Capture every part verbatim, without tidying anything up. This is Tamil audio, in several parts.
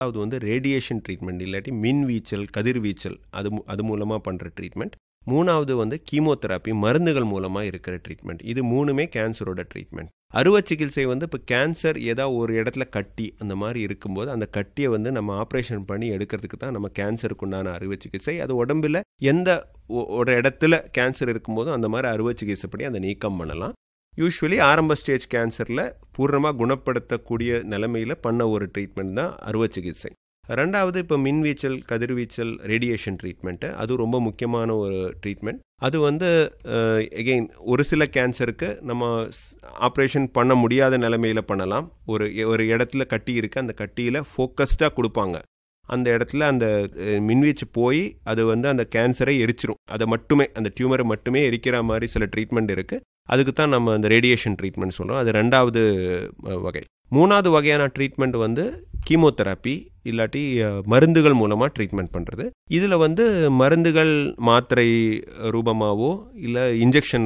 அது வந்து ரேடியேஷன் ட்ரீட்மெண்ட் இல்லாட்டி மின்வீச்சல் கதிர்வீச்சல் அது அது மூலமாக பண்ணுற ட்ரீட்மெண்ட். மூணாவது வந்து கீமோதெராப்பி மருந்துகள் மூலமாக இருக்கிற ட்ரீட்மெண்ட். இது மூணுமே கேன்சரோட ட்ரீட்மெண்ட். அறுவை சிகிச்சை வந்து இப்போ கேன்சர் ஏதாவது ஒரு இடத்துல கட்டி அந்த மாதிரி இருக்கும்போது அந்த கட்டியை வந்து நம்ம ஆப்ரேஷன் பண்ணி எடுக்கிறதுக்கு தான் நம்ம கேன்சருக்கு உண்டான அறுவை சிகிச்சை. அது உடம்பில் எந்த ஒரு இடத்துல கேன்சர் இருக்கும்போதும் அந்த மாதிரி அறுவை சிகிச்சை பண்ணி அதை நீக்கம் பண்ணலாம். யூஸ்வலி ஆரம்ப ஸ்டேஜ் கேன்சரில் பூர்ணமாக குணப்படுத்தக்கூடிய நிலைமையில் பண்ண ஒரு ட்ரீட்மெண்ட் தான் அறுவை சிகிச்சை. ரெண்டாவது இப்போ மின்வீச்சல் கதிர்வீச்சல் ரேடியேஷன் ட்ரீட்மெண்ட்டு, அது ரொம்ப முக்கியமான ஒரு ட்ரீட்மெண்ட். அது வந்து எகெயின் ஒரு சில கேன்சருக்கு நம்ம ஆப்ரேஷன் பண்ண முடியாத நிலைமையில் பண்ணலாம். ஒரு ஒரு இடத்துல கட்டி இருக்குது, அந்த கட்டியில் ஃபோக்கஸ்டாக கொடுப்பாங்க. அந்த இடத்துல அந்த மின்வீச்சு போய் அது வந்து அந்த கேன்சரை எரிச்சிரும். அதை மட்டுமே அந்த டியூமரை மட்டுமே எரிக்கிற மாதிரி சில ட்ரீட்மெண்ட் இருக்குது. அதுக்கு தான் நம்ம அந்த ரேடியேஷன் ட்ரீட்மெண்ட் சொல்கிறோம். அது ரெண்டாவது வகை. மூணாவது வகையான ட்ரீட்மெண்ட் வந்து கீமோதெராப்பி இல்லாட்டி மருந்துகள் மூலமாக ட்ரீட்மெண்ட் பண்ணுறது. இதில் வந்து மருந்துகள் மாத்திரை ரூபமாகவோ இல்லை இன்ஜெக்ஷன்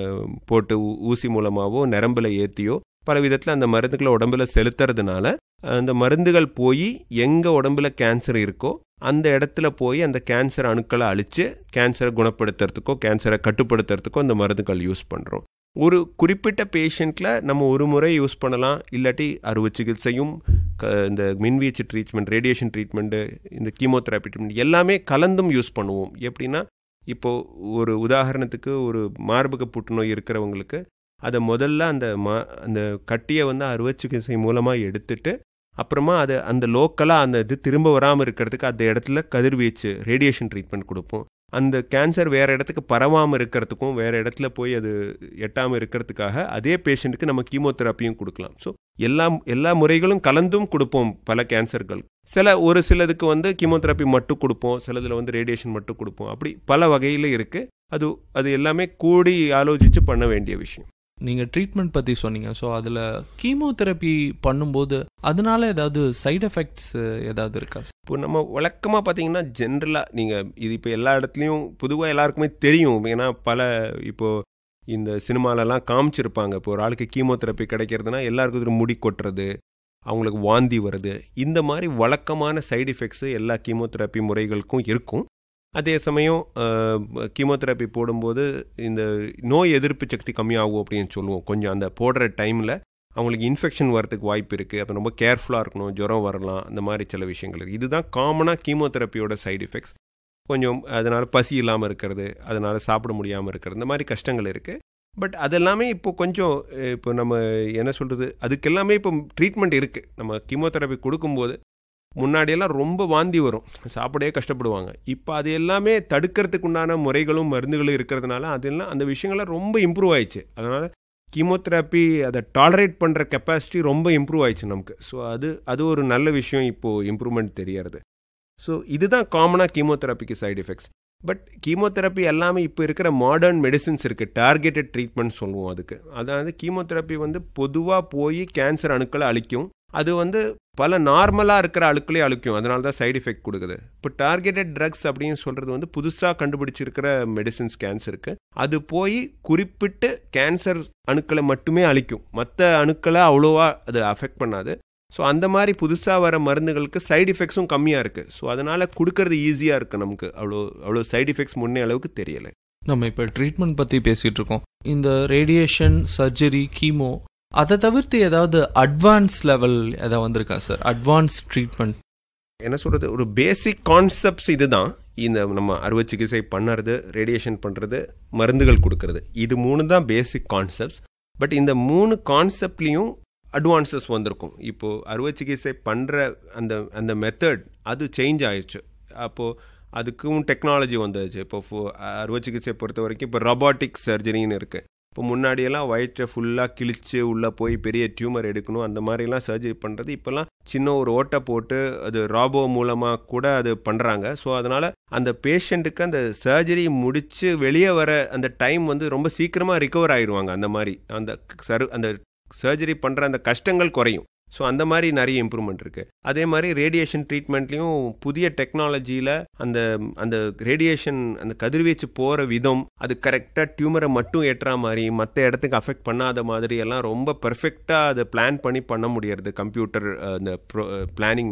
போட்டு ஊசி மூலமாகவோ நரம்பில் ஏற்றியோ பல விதத்தில் அந்த மருந்துகளை உடம்பில் செலுத்துறதுனால அந்த மருந்துகள் போய் எங்கே உடம்புல கேன்சர் இருக்கோ அந்த இடத்துல போய் அந்த கேன்சர் அணுக்களை அழித்து கேன்சரை குணப்படுத்துறதுக்கோ கேன்சரை கட்டுப்படுத்துறதுக்கோ அந்த மருந்துகள் யூஸ் பண்ணுறோம். ஒரு குறிப்பிட்ட பேஷண்ட்டில் நம்ம ஒரு முறை யூஸ் பண்ணலாம், இல்லாட்டி அறுவை சிகிச்சையும் க இந்த மின்வீச்சு ட்ரீட்மெண்ட் ரேடியேஷன் ட்ரீட்மெண்ட்டு இந்த கீமோதெராப்பி ட்ரீட்மெண்ட் எல்லாமே கலந்தும் யூஸ் பண்ணுவோம். எப்படின்னா இப்போது ஒரு உதாரணத்துக்கு ஒரு மார்பக புற்றுநோய் இருக்கிறவங்களுக்கு அதை முதல்ல அந்த மா அந்த கட்டியை வந்து அறுவை சிகிச்சை மூலமாக எடுத்துட்டு அப்புறமா அது அந்த லோக்கலாக அந்த இது திரும்ப வராமல் இருக்கிறதுக்கு அந்த இடத்துல கதிர்வீச்சு ரேடியேஷன் ட்ரீட்மெண்ட் கொடுப்போம். அந்த கேன்சர் வேறு இடத்துக்கு பரவாமல் இருக்கிறதுக்கும் வேறு இடத்துல போய் அது எட்டாமல் இருக்கிறதுக்காக அதே பேஷண்ட்டுக்கு நம்ம கீமோதெராப்பியும் கொடுக்கலாம். ஸோ எல்லா எல்லா முறைகளும் கலந்தும் கொடுப்போம் பல கேன்சர்கள். சில ஒரு சிலதுக்கு வந்து கீமோதெராப்பி மட்டும் கொடுப்போம், சிலதில் வந்து ரேடியேஷன் மட்டும் கொடுப்போம். அப்படி பல வகையில் இருக்குது. அது அது எல்லாமே கூடி ஆலோசித்து பண்ண வேண்டிய விஷயம். நீங்கள் ட்ரீட்மெண்ட் பற்றி சொன்னீங்க. ஸோ அதில் கீமோதெரப்பி பண்ணும்போது அதனால ஏதாவது சைடு எஃபெக்ட்ஸ் ஏதாவது இருக்கா? இப்போ நம்ம வழக்கமாக பார்த்தீங்கன்னா ஜென்ரலாக நீங்கள் இது இப்போ எல்லா இடத்துலையும் பொதுவாக எல்லாருக்குமே தெரியும். ஏன்னா பல இப்போது இந்த சினிமாலெலாம் காமிச்சிருப்பாங்க. இப்போ ஒரு ஆளுக்கு கீமோதெரப்பி கிடைக்கிறதுனா எல்லாருக்கும் ஒரு முடி கொட்டுறது, அவங்களுக்கு வாந்தி வருது, இந்த மாதிரி வழக்கமான சைடு எஃபெக்ட்ஸு எல்லா கீமோதெரப்பி முறைகளுக்கும் இருக்கும். அதே சமயம் கீமோதெராப்பி போடும்போது இந்த நோய் எதிர்ப்பு சக்தி கம்மியாகும் அப்படின்னு சொல்லுவோம். கொஞ்சம் அந்த போடுற டைமில் அவங்களுக்கு இன்ஃபெக்ஷன் வரதுக்கு வாய்ப்பு இருக்குது. அப்போ ரொம்ப கேர்ஃபுல்லாக இருக்கணும், ஜுரம் வரலாம், அந்த மாதிரி சில விஷயங்கள் இருக்குது. இதுதான் காமனாக கீமோதெராப்பியோட சைடு எஃபெக்ட்ஸ். கொஞ்சம் அதனால் பசி இல்லாமல் இருக்கிறது, அதனால் சாப்பிட முடியாமல் இருக்கிறது, இந்த மாதிரி கஷ்டங்கள் இருக்குது. பட் அதெல்லாமே இப்போ கொஞ்சம் இப்போ நம்ம என்ன சொல்கிறது, அதுக்கெல்லாமே இப்போ ட்ரீட்மெண்ட் இருக்குது. நம்ம கீமோதெராப்பி கொடுக்கும்போது முன்னாடியெல்லாம் ரொம்ப வாந்தி வரும், சாப்பிடவே கஷ்டப்படுவாங்க. இப்போ அது எல்லாமே தடுக்கிறதுக்கு உண்டான முறைகளும் மருந்துகளும் இருக்கிறதுனால அதெல்லாம் அந்த விஷயங்கள்லாம் ரொம்ப இம்ப்ரூவ் ஆயிடுச்சு. அதனால் கீமோதெராப்பி அதை டாலரேட் பண்ணுற கெப்பாசிட்டி ரொம்ப இம்ப்ரூவ் ஆயிடுச்சு நமக்கு. ஸோ அது அது ஒரு நல்ல விஷயம், இப்போது இம்ப்ரூவ்மெண்ட் தெரியறது. ஸோ இதுதான் காமனாக கீமோதெராப்பிக்கு சைடு எஃபெக்ட்ஸ். பட் கீமோதெராப்பி எல்லாமே இப்போ இருக்கிற மாடர்ன் மெடிசின்ஸ் இருக்குது, டார்கெட்டட் ட்ரீட்மெண்ட் சொல்லுவோம் அதுக்கு. அதாவது கீமோதெராப்பி வந்து பொதுவாக போய் கேன்சர் அணுக்களை அழிக்கும். அது வந்து பல நார்மலாக இருக்கிற அணுக்களே அழிக்கும், அதனால தான் சைடு எஃபெக்ட் கொடுக்குது. இப்போ டார்கெட்டட் ட்ரக்ஸ் அப்படின்னு சொல்கிறது வந்து புதுசாக கண்டுபிடிச்சிருக்கிற மெடிசின்ஸ் கேன்சருக்கு. அது போய் குறிப்பிட்டு கேன்சர் அணுக்களை மட்டுமே அழிக்கும், மற்ற அணுக்களை அவ்வளோவா அது அஃபெக்ட் பண்ணாது. ஸோ அந்த மாதிரி புதுசாக வர மருந்துகளுக்கு சைடு எஃபெக்ட்ஸும் கம்மியாக இருக்குது. ஸோ அதனால் கொடுக்கறது ஈஸியாக இருக்குது நமக்கு. அவ்வளோ அவ்வளோ சைடு எஃபெக்ட்ஸ் முன்னே அளவுக்கு தெரியலை. நம்ம இப்போ ட்ரீட்மெண்ட் பற்றி பேசிகிட்டு இருக்கோம். இந்த ரேடியேஷன் சர்ஜரி கீமோ அதை தவிர்த்து ஏதாவது அட்வான்ஸ் லெவல் ஏதாவது வந்திருக்கா சார்? அட்வான்ஸ் ட்ரீட்மெண்ட் என்ன சொல்கிறது, ஒரு பேசிக் கான்செப்ட்ஸ் இது தான். இந்த நம்ம அறுவை சிகிச்சை பண்ணுறது, ரேடியேஷன் பண்ணுறது, மருந்துகள் கொடுக்கறது, இது மூணு தான் பேசிக் கான்செப்ட்ஸ். பட் இந்த மூணு கான்செப்ட்லேயும் அட்வான்சஸ் வந்திருக்கும். இப்போது அறுவை சிகிச்சை பண்ணுற அந்த அந்த மெத்தட் அது சேஞ்ச் ஆயிடுச்சு. அப்போது அதுக்கும் டெக்னாலஜி வந்துச்சு. இப்போ அறுவை சிகிச்சை பொறுத்த வரைக்கும் இப்போ ரொபாட்டிக் சர்ஜரின்னு இருக்குது. இப்போ முன்னாடியெல்லாம் வயிற்றை ஃபுல்லாக கிழிச்சு உள்ளே போய் பெரிய டியூமர் எடுக்கணும், அந்த மாதிரிலாம் சர்ஜரி பண்ணுறது இப்போல்லாம் சின்ன ஒரு ஓட்டை போட்டு அது ராபோ மூலமாக கூட அது பண்ணுறாங்க. ஸோ அதனால் அந்த பேஷண்ட்டுக்கு அந்த சர்ஜரி முடித்து வெளியே வர அந்த டைம் வந்து ரொம்ப சீக்கிரமாக ரிகவர் ஆகிடுவாங்க. அந்த மாதிரி அந்த சரு அந்த சர்ஜரி பண்ணுற அந்த கஷ்டங்கள் குறையும். ஸோ அந்த மாதிரி நிறைய இம்ப்ரூவ்மெண்ட் இருக்குது. அதே மாதிரி ரேடியேஷன் ட்ரீட்மெண்ட்லேயும் புதிய டெக்னாலஜியில் அந்த அந்த ரேடியேஷன் அந்த கதிர்வீச்சு போகிற விதம் அது கரெக்டாக டியூமரை மட்டும் ஏற்றுற மாதிரி மற்ற இடத்துக்கு அஃபெக்ட் பண்ணாத மாதிரி எல்லாம் ரொம்ப பர்ஃபெக்டாக அதை பிளான் பண்ணி பண்ண முடியறது கம்ப்யூட்டர் அந்த ப்ரோ பிளானிங்னால.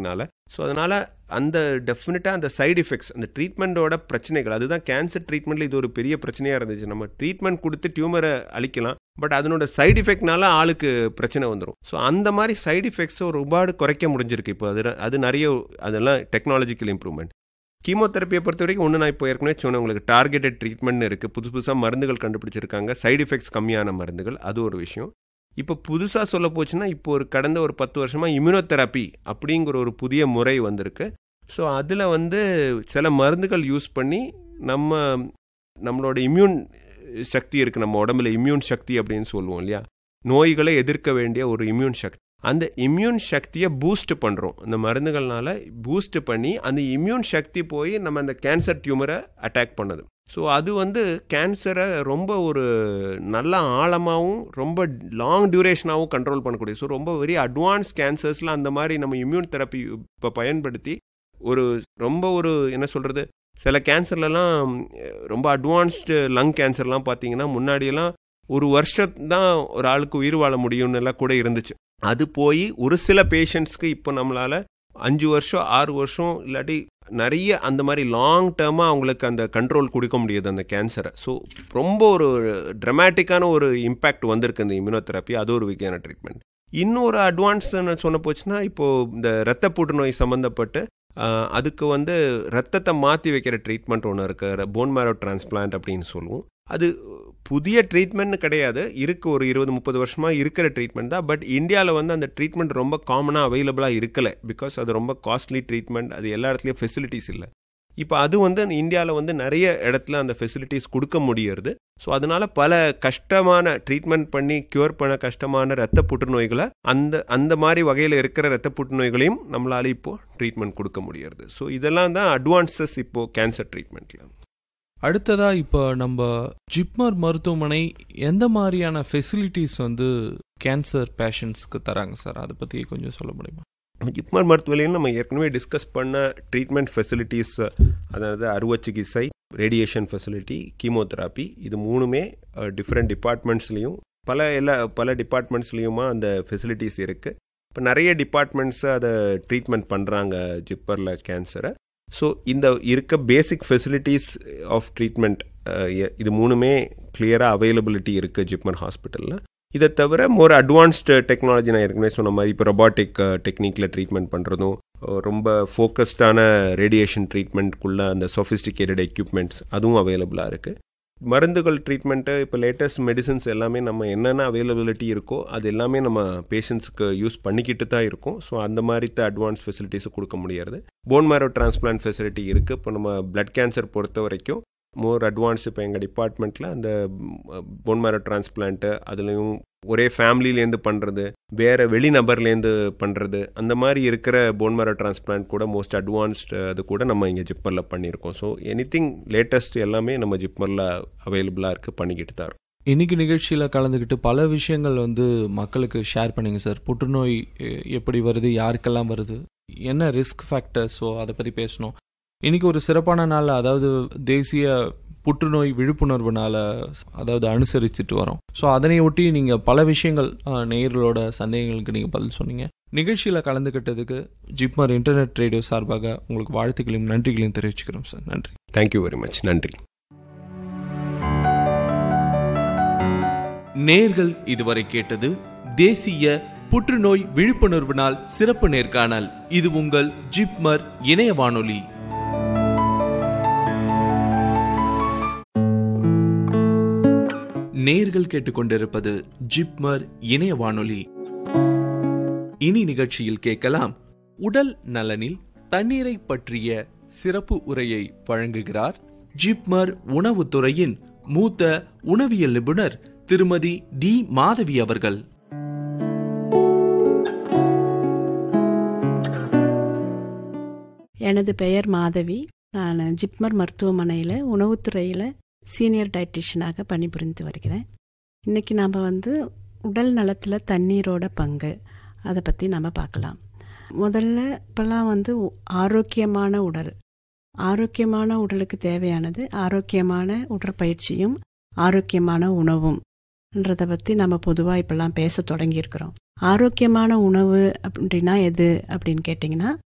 ஸோ அதனால் அந்த டெஃபினட்டாக அந்த சைடு எஃபெக்ட்ஸ், அந்த ட்ரீட்மெண்ட்டோட பிரச்சனைகள், அதுதான் கேன்சர் ட்ரீட்மெண்ட்டில் இது ஒரு பெரிய பிரச்சனையாக இருந்துச்சு. நம்ம ட்ரீட்மெண்ட் கொடுத்து டியூமரை அழிக்கலாம், பட் அதனோட சைடு எஃபெக்ட்னால ஆளுக்கு பிரச்சனை வந்துடும். ஸோ அந்த மாதிரி சைடு எஃபெக்ட்ஸை ஒரு ரூபாடு குறைக்க முடிஞ்சிருக்கு இப்போ. அது அது நிறைய அதெல்லாம் டெக்னாலஜிக்கல் இம்ப்ரூவ்மெண்ட். கீமோதெரப்பியை பொறுத்த வரைக்கும் ஒன்று நான் இப்போ ஏற்கனவே சொன்னேன், உங்களுக்கு டார்கெட்டட் ட்ரீட்மெண்ட் இருக்குது, புதுசு புதுசாக மருந்துகள் கண்டுபிடிச்சிருக்காங்க, சைடு எஃபெக்ட்ஸ் கம்மியான மருந்துகள், அது ஒரு விஷயம். இப்போ புதுசாக சொல்ல போச்சுன்னா இப்போ ஒரு கடந்த ஒரு பத்து வருஷமாக இம்யூனோதெரப்பி அப்படிங்கிற ஒரு புதிய முறை வந்திருக்கு. ஸோ அதில் வந்து சில மருந்துகள் யூஸ் பண்ணி நம்ம நம்மளோட இம்யூன் சக்தி இருக்குது, நம்ம உடம்புல இம்யூன் சக்தி அப்படின்னு சொல்லுவோம் இல்லையா, நோய்களை எதிர்க்க வேண்டிய ஒரு இம்யூன் சக்தி, அந்த இம்யூன் சக்தியை பூஸ்ட் பண்ணுறோம். அந்த மருந்துகள்னால பூஸ்ட் பண்ணி அந்த இம்யூன் சக்தி போய் நம்ம அந்த கேன்சர் டியூமரை அட்டாக் பண்ணுது. ஸோ அது வந்து கேன்சரை ரொம்ப ஒரு நல்ல ஆழமாகவும் ரொம்ப லாங் டியூரேஷனாகவும் கண்ட்ரோல் பண்ணக்கூடிய, ஸோ ரொம்ப வெரி அட்வான்ஸ் கேன்சர்ஸில் அந்த மாதிரி நம்ம இம்யூன் தெரப்பி இப்போ பயன்படுத்தி ஒரு ரொம்ப ஒரு என்ன சொல்கிறது, சில கேன்சர்லலாம் ரொம்ப அட்வான்ஸ்டு லங் கேன்சர்லாம் பார்த்தீங்கன்னா முன்னாடியெல்லாம் ஒரு வருஷம்தான் ஒரு ஆளுக்கு உயிர் வாழ முடியும்னு எல்லாம் கூட இருந்துச்சு. அது போய் ஒரு சில பேஷண்ட்ஸ்க்கு இப்போ நம்மளால் அஞ்சு வருஷம் ஆறு வருஷம் இல்லாட்டி நிறைய அந்த மாதிரி லாங் டேர்மாக அவங்களுக்கு அந்த கண்ட்ரோல் கொடுக்க முடியுது அந்த கேன்சரை. ஸோ ரொம்ப ஒரு ட்ரமேட்டிக்கான ஒரு இம்பேக்ட் வந்திருக்கு இந்த இம்யூனோதெரப்பி. அது ஒரு வகையான ட்ரீட்மெண்ட். இன்னொரு அட்வான்ஸ் சொன்ன போச்சுன்னா இப்போது இந்த இரத்த புற்றுநோய் சம்மந்தப்பட்டு அதுக்கு வந்து ரத்தத்தை மாற்றி வைக்கிற ட்ரீட்மெண்ட் ஒன்று இருக்குது, போன் மேரோ டிரான்ஸ்பிளான்ட் அப்படின்னு சொல்லுவோம். அது புதிய ட்ரீட்மெண்ட்னு கிடையாது, இருக்குது, ஒரு இருபது முப்பது வருஷமாக இருக்கிற ட்ரீட்மெண்ட் தான். பட் இந்தியாவில் வந்து அந்த ட்ரீட்மெண்ட் ரொம்ப காமனாக அவைலபிளாக இருக்கலை, பிகாஸ் அது ரொம்ப காஸ்ட்லி ட்ரீட்மெண்ட், அது எல்லா இடத்துலையும் ஃபெசிலிட்டிஸ் இல்லை. இப்போ அது வந்து இந்தியாவில் வந்து நிறைய இடத்துல அந்த ஃபெசிலிட்டிஸ் கொடுக்க முடியறது. ஸோ அதனால் பல கஷ்டமான ட்ரீட்மெண்ட் பண்ணி க்யூர் பண்ண கஷ்டமான இரத்த புற்றுநோய்களை அந்த அந்த மாதிரி வகையில் இருக்கிற இரத்த புற்றுநோய்களையும் நம்மளால் இப்போது ட்ரீட்மெண்ட் கொடுக்க முடியறது. ஸோ இதெல்லாம் தான் அட்வான்சஸ் இப்போது கேன்சர் ட்ரீட்மெண்ட்டில். அடுத்ததா இப்போ நம்ம ஜிப்மர் மருத்துவமனை எந்த மாதிரியான ஃபெசிலிட்டிஸ் வந்து கேன்சர் பேஷண்ட்ஸ்க்கு தராங்க சார், அதை பற்றி கொஞ்சம் சொல்ல முடியுமா? ஜிப்மர் மருத்துவமனையில் நம்ம ஏற்கனவே டிஸ்கஸ் பண்ண ட்ரீட்மெண்ட் ஃபெசிலிட்டிஸ், அதாவது அறுவை சிகிச்சை, ரேடியேஷன் ஃபெசிலிட்டி, கீமோதெராப்பி, இது மூணுமே டிஃப்ரெண்ட் டிபார்ட்மெண்ட்ஸ்லேயும் பல எல்லா பல டிபார்ட்மெண்ட்ஸ்லேயுமா அந்த ஃபெசிலிட்டிஸ் இருக்குது. இப்போ நிறைய டிபார்ட்மெண்ட்ஸ் அதை ட்ரீட்மெண்ட் பண்ணுறாங்க ஜிப்பரில் கேன்சரை. ஸோ இந்த இருக்க பேசிக் ஃபெசிலிட்டிஸ் ஆஃப் ட்ரீட்மெண்ட் இது மூணுமே கிளியராக அவைலபிலிட்டி இருக்குது ஜிப்மர் ஹாஸ்பிட்டலில். இதை தவிர மோர் அட்வான்ஸ்டு டெக்னாலஜி, நான் ஏற்கனவே சொன்ன மாதிரி இப்போ ரொபாட்டிக் டெக்னிக்கில் ட்ரீட்மெண்ட் பண்ணுறதும், ரொம்ப ஃபோக்கஸ்டான ரேடியேஷன் ட்ரீட்மெண்ட்குள்ளே அந்த சொஃபிஸ்டிகேட்டட் எக்யூப்மெண்ட்ஸ் அதுவும் அவைலபிளாக இருக்குது. மருந்துகள் ட்ரீட்மெண்ட்டு இப்போ லேட்டஸ்ட் மெடிசன்ஸ் எல்லாமே நம்ம என்னென்ன அவைலபிலிட்டி இருக்கோ அது எல்லாமே நம்ம பேஷண்ட்ஸுக்கு யூஸ் பண்ணிக்கிட்டு தான் இருக்கும். ஸோ அந்த மாதிரி தான் அட்வான்ஸ் ஃபெசிலிட்டிஸை கொடுக்க முடியாது. போன் மேரோ டிரான்ஸ்பிளான்ட் ஃபெசிலிட்டி இருக்குது. இப்போ நம்ம பிளட் கேன்சர் பொறுத்த வரைக்கும் மோர் அட்வான்ஸ் இப்போ எங்கள் டிபார்ட்மெண்ட்டில் அந்த போன் மேரோ டிரான்ஸ்பிளான்ட்டு, அதுலேயும் ஒரே ஃபேமிலியிலேருந்து பண்ணுறது, வேறு வெளிநபர்லேருந்து பண்ணுறது, அந்த மாதிரி இருக்கிற போன் மேரோ டிரான்ஸ்பிளான்ட் கூட மோஸ்ட் அட்வான்ஸ்டு அது கூட நம்ம இங்கே ஜிப்மரில் பண்ணியிருக்கோம். ஸோ எனிதிங் லேட்டஸ்ட் எல்லாமே நம்ம ஜிப்மரில் அவைலபிளாக இருக்குது, பண்ணிக்கிட்டு தான் இருக்கும். இன்னைக்கு நிகழ்ச்சியில் கலந்துக்கிட்டு பல விஷயங்கள் வந்து மக்களுக்கு ஷேர் பண்ணிங்க சார். புற்றுநோய் எப்படி வருது, யாருக்கெல்லாம் வருது, என்ன ரிஸ்க் ஃபேக்டர்ஸோ அதை பற்றி பேசணும். இன்னைக்கு ஒரு சிறப்பான நாள், அதாவது தேசிய புற்றுநோய் விழிப்புணர்வு நாளை அதாவது அனுசரிச்சுட்டு வரோம். ஸோ அதனை ஒட்டி நீங்கள் பல விஷயங்கள் நேயர்களோட சந்தேகங்களுக்கு நீங்கள் பதில் சொன்னீங்க. நிகழ்ச்சியில் கலந்துக்கிட்டதுக்கு ஜிப்மர் இன்டர்நெட் ரேடியோ சார்பாக உங்களுக்கு வாழ்த்துக்களையும் நன்றிகளையும் தெரிவிச்சுக்கிறோம் சார். நன்றி. Thank you very much. நன்றி. நேயர்கள் இதுவரை கேட்டது தேசிய புற்றுநோய் விழிப்புணர்வு நாள் சிறப்பு நேர்காணல். இது உங்கள் ஜிப்மர் இணைய வானொலி. நேயர்கள் கேட்டுக்கொண்டிருப்பது ஜிப்மர் இணைய வானொலி. இனி நிகழ்ச்சியில் கேட்கலாம், உடல் நலனில் தண்ணீரை பற்றிய சிறப்பு உரையை வழங்குகிறார் ஜிப்மர் உணவுத்துறையின் மூத்த உணவியல் நிபுணர் திருமதி டி மாதவி அவர்கள். எனது பெயர் மாதவி. நான் ஜிப்மர் மருத்துவமனையில் உணவுத்துறையில் சீனியர் டயட்டிஷியனாக பணிபுரிந்து வருகிறேன். இன்றைக்கி நாம் வந்து உடல் நலத்தில் தண்ணீரோட பங்கு அதை பற்றி நம்ம பார்க்கலாம். முதல்ல இப்போல்லாம் வந்து ஆரோக்கியமான உடல், ஆரோக்கியமான உடலுக்கு தேவையானது ஆரோக்கியமான உடற்பயிற்சியும் ஆரோக்கியமான உணவும்ன்றதை பற்றி நம்ம பொதுவாக இப்போல்லாம் பேச தொடங்கியிருக்கிறோம். ஆரோக்கியமான உணவு அப்படின்னா எது அப்படின்னு கேட்டிங்கன்னா,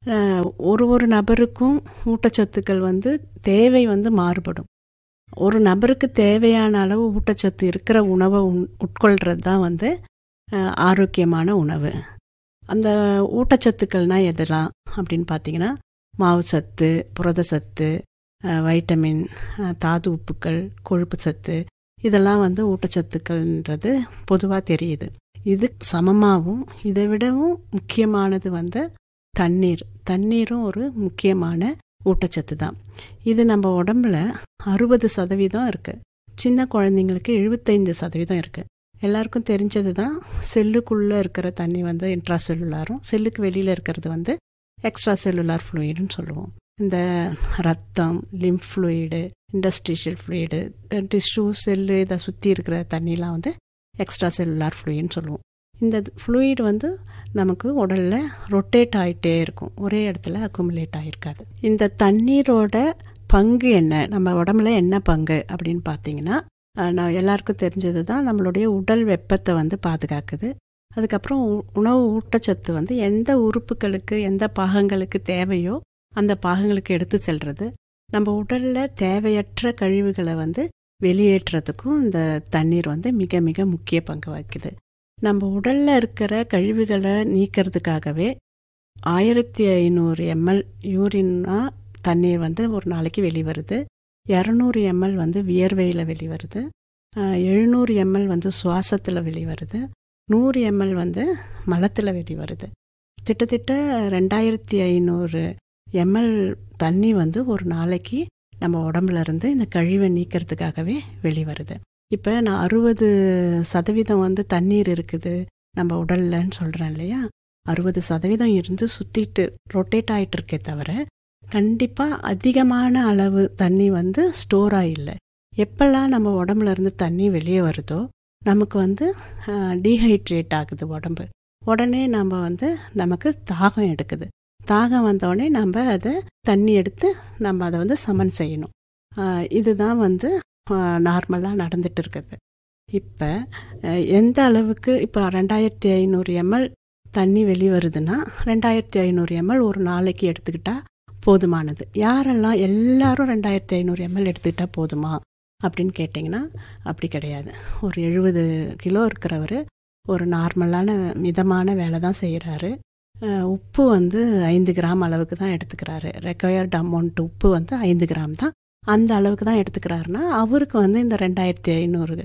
ஒரு ஒரு நபருக்கும் ஊட்டச்சத்துக்கள் வந்து தேவை வந்து மாறுபடும். ஒரு நபருக்கு தேவையான அளவு ஊட்டச்சத்து இருக்கிற உணவை உண் உட்கொள்கிறது தான் வந்து ஆரோக்கியமான உணவு. அந்த ஊட்டச்சத்துக்கள்னால் எதெல்லாம் அப்படின்னு பார்த்தீங்கன்னா, மாவு சத்து, புரத சத்து, வைட்டமின், தாது உப்புக்கள், கொழுப்பு சத்து, இதெல்லாம் வந்து ஊட்டச்சத்துக்கள்ன்றது பொதுவாக தெரியுது. இது சமமாகவும் இதை விடவும் முக்கியமானது வந்து தண்ணீர். தண்ணீரும் ஒரு முக்கியமான ஊட்டச்சத்து தான். இது நம்ம உடம்புல அறுபது சதவீதம் இருக்குது. சின்ன குழந்தைங்களுக்கு எழுபத்தைந்து சதவீதம் இருக்குது. எல்லாருக்கும் தெரிஞ்சது தான், செல்லுக்குள்ளே இருக்கிற தண்ணி வந்து இன்ட்ரா செல்லுலாரும், செல்லுக்கு வெளியில் இருக்கிறது வந்து எக்ஸ்ட்ரா செல்லுலார் ஃப்ளூயிடுன்னு சொல்லுவோம். இந்த ரத்தம், lymph fluid, industrial fluid, tissue, cell இதை சுற்றி இருக்கிற தண்ணிலாம் வந்து எக்ஸ்ட்ரா செல்லுலார் ஃப்ளூயிடுன்னு சொல்லுவோம். இந்த ஃப்ளூயிட் வந்து நமக்கு உடலில் ரொட்டேட் ஆகிட்டே இருக்கும், ஒரே இடத்துல அக்குமுலேட் ஆகிருக்காது. இந்த தண்ணீரோட பங்கு என்ன, நம்ம உடம்புல என்ன பங்கு அப்படின்னு பார்த்தீங்கன்னா, நான் எல்லாருக்கும் தெரிஞ்சது தான், நம்மளுடைய உடல் வெப்பத்தை வந்து பாதுகாக்குது. அதுக்கப்புறம் உணவு ஊட்டச்சத்து வந்து எந்த உறுப்புகளுக்கு எந்த பாகங்களுக்கு தேவையோ அந்த பாகங்களுக்கு எடுத்து செல்வது, நம்ம உடலில் தேவையற்ற கழிவுகளை வந்து வெளியேற்றுறதுக்கும் இந்த தண்ணீர் வந்து மிக மிக முக்கிய பங்கு வகிக்குது. நம்ம உடலில் இருக்கிற கழிவுகளை நீக்கிறதுக்காகவே ஆயிரத்தி ஐநூறு எம்எல் யூரின்னா தண்ணீர் வந்து ஒரு நாளைக்கு வெளிவருது. இரநூறு எம்எல் வந்து வியர்வையில் வெளிவருது. எழுநூறு எம்எல் வந்து சுவாசத்தில் வெளிவருது. நூறு எம்எல் வந்து மலத்தில் வெளிவருது. கிட்டத்தட்ட ரெண்டாயிரத்தி ஐநூறு எம்எல் தண்ணி வந்து ஒரு நாளைக்கு நம்ம உடம்புல இருந்து இந்த கழிவை நீக்கிறதுக்காகவே வெளிவருது. இப்போ நான் அறுபது சதவீதம் வந்து தண்ணீர் இருக்குது நம்ம உடல்லன்னு சொல்கிறேன் இல்லையா, அறுபது சதவீதம் இருந்து சுற்றிட்டு ரொட்டேட் ஆகிட்டு இருக்கே தவிர கண்டிப்பாக அதிகமான அளவு தண்ணி வந்து ஸ்டோராக இல்லை. எப்பெல்லாம் நம்ம உடம்புல இருந்து தண்ணி வெளியே வருதோ நமக்கு வந்து டீஹைட்ரேட் ஆகுது உடம்பு. உடனே நம்ம வந்து நமக்கு தாகம் எடுக்குது. தாகம் வந்தோடனே நம்ம அதை தண்ணி எடுத்து நம்ம அதை வந்து சமன் செய்யணும். இதுதான் வந்து நார்மலாக நடந்துட்டு இருக்குது. இப்போ எந்த அளவுக்கு இப்போ ரெண்டாயிரத்தி ஐநூறு எம்எல் தண்ணி வெளிவருதுன்னா ரெண்டாயிரத்தி ஐநூறு எம்எல் ஒரு நாளைக்கு எடுத்துக்கிட்டால் போதுமானது. யாரெல்லாம் எல்லாரும் ரெண்டாயிரத்தி ஐநூறு எம்எல் எடுத்துக்கிட்டால் போதுமா அப்படின்னு கேட்டிங்கன்னா அப்படி கிடையாது. ஒரு எழுபது கிலோ இருக்கிறவர் ஒரு நார்மலான மிதமான வேலை தான் செய்கிறாரு. உப்பு வந்து ஐந்து கிராம் அளவுக்கு தான் எடுத்துக்கிறாரு. ரெக்வயர்ட் அமௌண்ட் உப்பு வந்து ஐந்து கிராம் தான். அந்த அளவுக்கு தான் எடுத்துக்கிறாருன்னா அவருக்கு வந்து இந்த ரெண்டாயிரத்தி ஐநூறு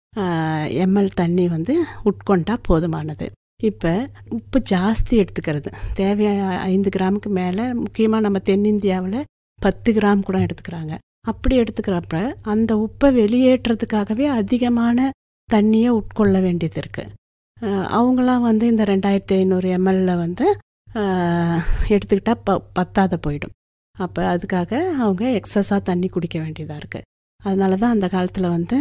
எம்எல் தண்ணி வந்து உட்கொண்டா போதுமானது. இப்போ உப்பு ஜாஸ்தி எடுத்துக்கிறது தேவையான ஐந்து கிராமுக்கு மேலே, முக்கியமாக நம்ம தென்னிந்தியாவில் பத்து கிராம் கூட எடுத்துக்கிறாங்க. அப்படி எடுத்துக்கிறப்ப அந்த உப்பை வெளியேற்றுறதுக்காகவே அதிகமான தண்ணியை உட்கொள்ள வேண்டியது இருக்குது. அவங்களாம் வந்து இந்த ரெண்டாயிரத்தி ஐநூறு எம்எல்ல வந்து எடுத்துக்கிட்டால் ப பத்தாத போயிடும். அப்போ அதுக்காக அவங்க எக்ஸஸாக தண்ணி குடிக்க வேண்டியதாக இருக்குது. அதனால தான் அந்த காலத்தில் வந்து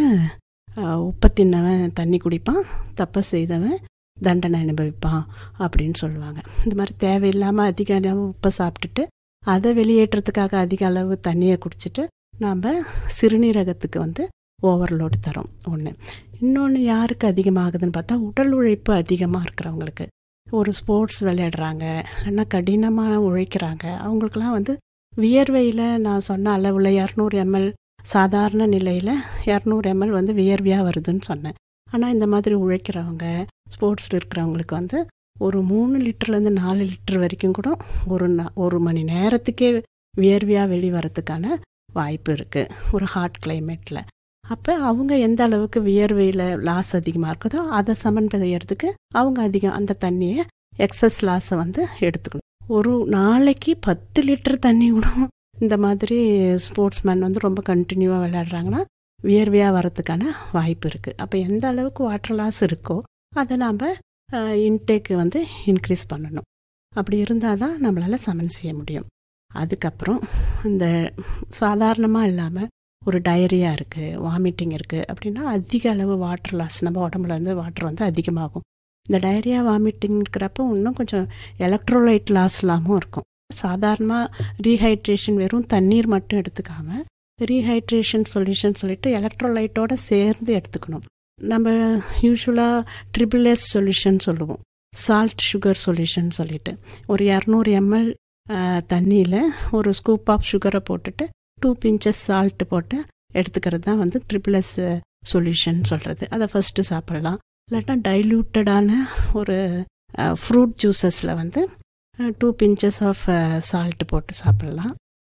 உப்பை தின்னவன் தண்ணி குடிப்பான், தப்பை செய்தவன் தண்டனை அனுபவிப்பான் அப்படின்னு சொல்லுவாங்க. இந்த மாதிரி தேவையில்லாமல் அதிக அளவு உப்பை சாப்பிட்டுட்டு அதை வெளியேற்றத்துக்காக அதிக அளவு தண்ணியை குடிச்சிட்டு நாம் சிறுநீரகத்துக்கு வந்து ஓவர்லோடு தரோம் ஒன்று. இன்னொன்று யாருக்கு அதிகமாகுதுன்னு பார்த்தா உடல் உழைப்பு அதிகமாக இருக்கிறவங்களுக்கு, ஒரு ஸ்போர்ட்ஸ் விளையாடுறாங்க இல்லைன்னா கடினமாக உழைக்கிறாங்க, அவங்களுக்கெல்லாம் வந்து வியர்வையில் நான் சொன்ன அளவில் இரநூறு எம்எல் சாதாரண நிலையில் இரநூறு எம்எல் வந்து வியர்வையாக வருதுன்னு சொன்னேன். ஆனால் இந்த மாதிரி உழைக்கிறவங்க ஸ்போர்ட்ஸில் இருக்கிறவங்களுக்கு வந்து ஒரு மூணு லிட்டர்லேருந்து நாலு லிட்டர் வரைக்கும் கூட ஒரு ஒரு மணி நேரத்துக்கே வியர்வையாக வெளிவரத்துக்கான வாய்ப்பு இருக்குது ஒரு ஹாட் கிளைமேட்டில். அப்போ அவங்க எந்த அளவுக்கு வியர்வையில் லாஸ் அதிகமாக இருக்குதோ அதை சமன் செய்யறதுக்கு அவங்க அதிகம் அந்த தண்ணியை எக்ஸஸ் லாஸை வந்து எடுத்துக்கணும். ஒரு நாளைக்கு பத்து லிட்டர் தண்ணி கூட இந்த மாதிரி ஸ்போர்ட்ஸ் மேன் வந்து ரொம்ப கண்டினியூவாக விளையாடுறாங்கன்னா வியர்வையாக வரத்துக்கான வாய்ப்பு இருக்குது. அப்போ எந்த அளவுக்கு வாட்டர் லாஸ் இருக்கோ அதை நாம் இன்டேக்கு வந்து இன்க்ரீஸ் பண்ணணும். அப்படி இருந்தால் தான் நம்மளால் சமன் செய்ய முடியும். அதுக்கப்புறம் இந்த சாதாரணமாக இல்லாமல் ஒரு டயரியா இருக்குது, வாமிட்டிங் இருக்குது அப்படின்னா அதிக அளவு வாட்டர் லாஸ், நம்ம உடம்புல வந்து வாட்டர் வந்து அதிகமாகும். இந்த டயரியா வாமிட்டிங் இருக்கிறப்போ இன்னும் கொஞ்சம் எலக்ட்ரோலைட் லாஸ் இல்லாமல் இருக்கும். சாதாரணமாக ரீஹைட்ரேஷன் வெறும் தண்ணீர் மட்டும் எடுத்துக்காமல் ரீஹைட்ரேஷன் சொல்யூஷன் சொல்லிட்டு எலக்ட்ரோலைட்டோடு சேர்ந்து எடுத்துக்கணும். நம்ம யூஸ்வலாக ட்ரிபிள் எஸ் சொல்யூஷன் சொல்லுவோம், சால்ட் சுகர் சொல்யூஷன் சொல்லிட்டு ஒரு இரநூறு எம்எல் தண்ணியில் ஒரு ஸ்கூப் ஆஃப் சுகரை போட்டுட்டு டூ பிஞ்சஸ் சால்ட்டு போட்டு எடுத்துக்கிறது தான் வந்து ட்ரிபிள் எஸ் சொல்யூஷன் சொல்கிறது. அதை ஃபஸ்ட்டு சாப்பிட்லாம். இல்லாட்டா டைல்யூட்டடான ஒரு ஃப்ரூட் ஜூஸஸில் வந்து டூ பிஞ்சஸ் ஆஃப் சால்ட்டு போட்டு சாப்பிட்லாம்.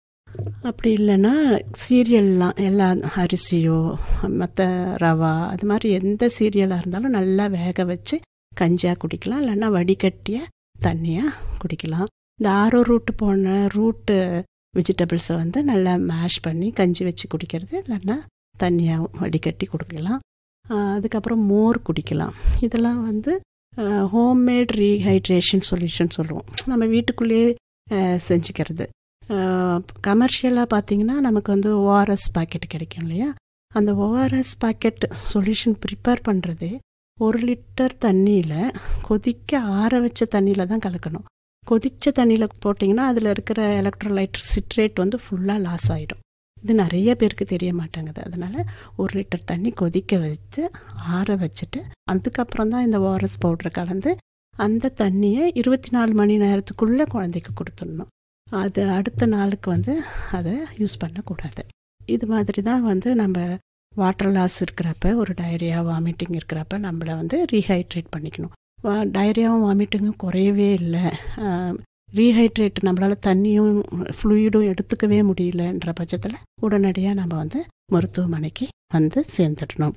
அப்படி இல்லைன்னா சீரியல்லாம் எல்லா அரிசியோ மற்ற ரவா அது மாதிரி எந்த சீரியலாக இருந்தாலும் நல்லா வேக வச்சு கஞ்சியாக குடிக்கலாம். இல்லைன்னா வடிகட்டிய தண்ணியாக குடிக்கலாம். இந்த ஆரோ ரூட்டு போன ரூட்டு வெஜிடபிள்ஸை வந்து நல்லா மேஷ் பண்ணி கஞ்சி வச்சு குடிக்கிறது, இல்லைன்னா தண்ணியாக வடிகட்டி குடிக்கலாம். அதுக்கப்புறம் மோர் குடிக்கலாம். இதெல்லாம் வந்து ஹோம்மேட் ரீஹைட்ரேஷன் சொல்யூஷன் சொல்லுவோம், நம்ம வீட்டுக்குள்ளேயே செஞ்சுக்கிறது. கமர்ஷியலாக பார்த்திங்கன்னா நமக்கு வந்து ஓஆர்எஸ் பாக்கெட் கிடைக்கும் இல்லையா, அந்த ஓஆர்எஸ் பாக்கெட் சொல்யூஷன் ப்ரிப்பேர் பண்ணுறதே ஒரு லிட்டர் தண்ணியில் கொதிக்க ஆற வச்ச தண்ணியில் தான் கலக்கணும். கொதித்த தண்ணியில் போட்டிங்கன்னா அதில் இருக்கிற எலக்ட்ரோலைட் சிட்ரேட் வந்து ஃபுல்லாக லாஸ் ஆகிடும். இது நிறைய பேருக்கு தெரிய மாட்டேங்குது. அதனால் ஒரு லிட்டர் தண்ணி கொதிக்க வச்சு ஆற வச்சுட்டு அதுக்கப்புறம் தான் இந்த ஓஆர்எஸ் பவுடரை கலந்து அந்த தண்ணியை இருபத்தி நாலு மணி நேரத்துக்குள்ளே குழந்தைக்கு கொடுத்துடணும். அது அடுத்த நாளுக்கு வந்து அதை யூஸ் பண்ணக்கூடாது. இது மாதிரி தான் வந்து நம்ம வாட்டர் லாஸ் இருக்கிறப்ப, ஒரு டயரியா வாமிட்டிங் இருக்கிறப்ப நம்மளை வந்து ரீஹைட்ரேட் பண்ணிக்கணும். வா டயரியாவும் வாமிட்டிங்கும் குறையவே இல்லை, ரீஹைட்ரேட் நம்மளால் தண்ணியும் ஃப்ளூயிடும் எடுத்துக்கவே முடியலன்ற பட்சத்தில் உடனடியாக நம்ம வந்து மருத்துவமனைக்கு வந்து சேர்ந்துடணும்.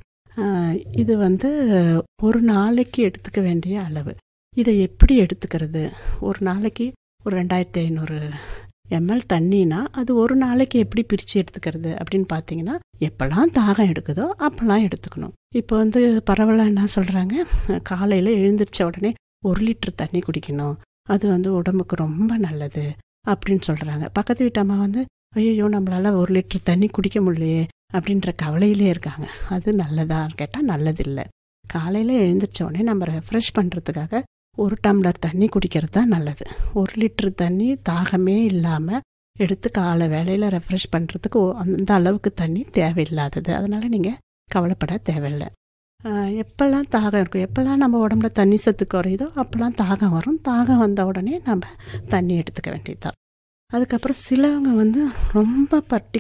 இது வந்து ஒரு நாளைக்கு எடுத்துக்க வேண்டிய அளவு. இதை எப்படி எடுத்துக்கிறது? ஒரு நாளைக்கு ஒரு ரெண்டாயிரத்தி ஐநூறு எம்எல் தண்ணினா அது ஒரு நாளைக்கு எப்படி பிரித்து எடுத்துக்கிறது அப்படின்னு பார்த்தீங்கன்னா, எப்போல்லாம் தாகம் எடுக்குதோ அப்போல்லாம் எடுத்துக்கணும். இப்போ வந்து பரவலாக என்ன சொல்கிறாங்க, காலையில் எழுந்திரிச்ச உடனே ஒரு லிட்டர் தண்ணி குடிக்கணும், அது வந்து உடம்புக்கு ரொம்ப நல்லது அப்படின்னு சொல்கிறாங்க. பக்கத்து வீட்டு அம்மா வந்து ஐயோ நம்மளால் ஒரு லிட்டர் தண்ணி குடிக்க முடியலையே அப்படின்ற கவலையிலே இருக்காங்க. அது நல்லதான்னு கேட்டால் நல்லதில்லை. காலையில் எழுந்திரிச்ச உடனே நம்ம ரெஃப்ரெஷ் பண்ணுறதுக்காக ஒரு டம்ளர் தண்ணி குடிக்கிறது தான் நல்லது. ஒரு லிட்டர் தண்ணி தாகமே இல்லாமல் எடுத்து காலை வேலையில் ரெஃப்ரெஷ் பண்ணுறதுக்கு அந்த அளவுக்கு தண்ணி தேவையில்லாதது. அதனால் நீங்கள் கவலைப்பட தேவையில்லை. எப்போல்லாம் தாகம் இருக்கும், எப்போல்லாம் நம்ம உடம்புல தண்ணி சத்து குறையுதோ அப்போல்லாம் தாகம் வரும். தாகம் வந்த உடனே நம்ம தண்ணி எடுத்துக்க வேண்டியதுதான். அதுக்கப்புறம் சிலவங்க வந்து ரொம்ப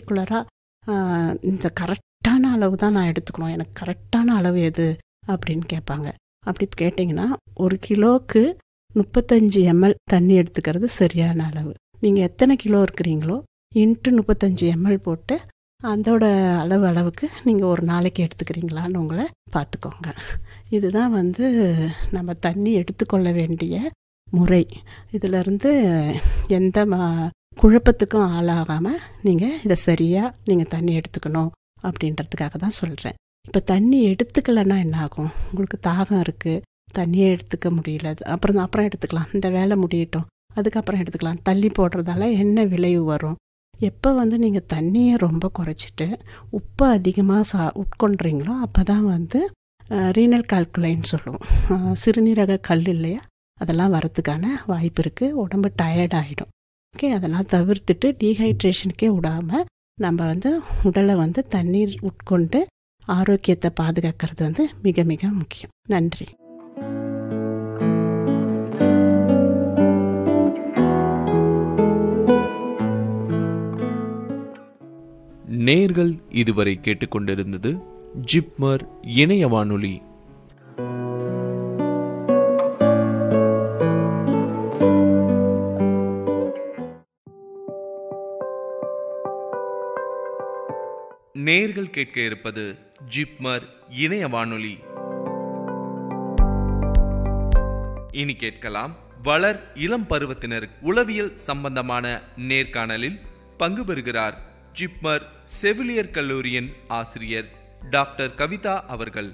பர்டிகுலராக இந்த கரெக்டான அளவு தான் நான் எடுத்துக்கணும், எனக்கு கரெக்டான அளவு எது அப்படின்னு கேட்பாங்க. அப்படி கேட்டிங்கன்னா ஒரு கிலோவுக்கு முப்பத்தஞ்சு எம்எல் தண்ணி எடுத்துக்கிறது சரியான அளவு. நீங்கள் எத்தனை கிலோ இருக்கிறீங்களோ இன்ட்டு முப்பத்தஞ்சு எம்எல் போட்டு அதோட அளவு அளவுக்கு நீங்கள் ஒரு நாளைக்கு எடுத்துக்கிறீங்களான்னு உங்களை பார்த்துக்கோங்க. இதுதான் வந்து நம்ம தண்ணி எடுத்துக்கொள்ள வேண்டிய முறை. இதிலிருந்து எந்த குழப்பத்துக்கும் ஆளாகாமல் நீங்கள் இதை சரியாக நீங்கள் தண்ணி எடுத்துக்கணும் அப்படின்றதுக்காக தான் சொல்கிறேன். இப்போ தண்ணி எடுத்துக்கலைன்னா என்ன ஆகும்? உங்களுக்கு தாகம் இருக்குது, தண்ணியே எடுத்துக்க முடியல, அப்புறம் அப்புறம் எடுத்துக்கலாம், இந்த வேலை முடியட்டும் அதுக்கப்புறம் எடுத்துக்கலாம், தள்ளி போடுறதால என்ன விளைவு வரும்? எப்போ வந்து நீங்கள் தண்ணியை ரொம்ப குறைச்சிட்டு உப்பு அதிகமாக சா உட்கொண்டுறீங்களோ அப்போ தான் வந்து ரீனல் கால்குலைன்னு சொல்லுவோம், சிறுநீரக கல் இல்லையா, அதெல்லாம் வரத்துக்கான வாய்ப்பு இருக்குது. உடம்பு டயர்ட் ஆகிடும். ஓகே, அதெல்லாம் தவிர்த்துட்டு டீஹைட்ரேஷனுக்கே விடாமல் நம்ம வந்து உடலை வந்து தண்ணீர் உட்கொண்டு ஆரோக்கியத்தை பாதுகாக்கிறது வந்து மிக மிக முக்கியம். நன்றி. நேர்கள் இதுவரை கேட்டுக்கொண்டிருந்தது ஜிப்மர் இணைய வானொலி. நேர்கள் கேட்க இருப்பது ஜிப்மர் இணைய வானொலி. இனி கேட்கலாம் வளர் இளம் பருவத்தினர் உளவியல் சம்பந்தமான நேர்காணலில் பங்கு பெறுகிறார் ஜிப்மர் செவிலியர் கல்லூரியின் ஆசிரியர் டாக்டர் கவிதா அவர்கள்.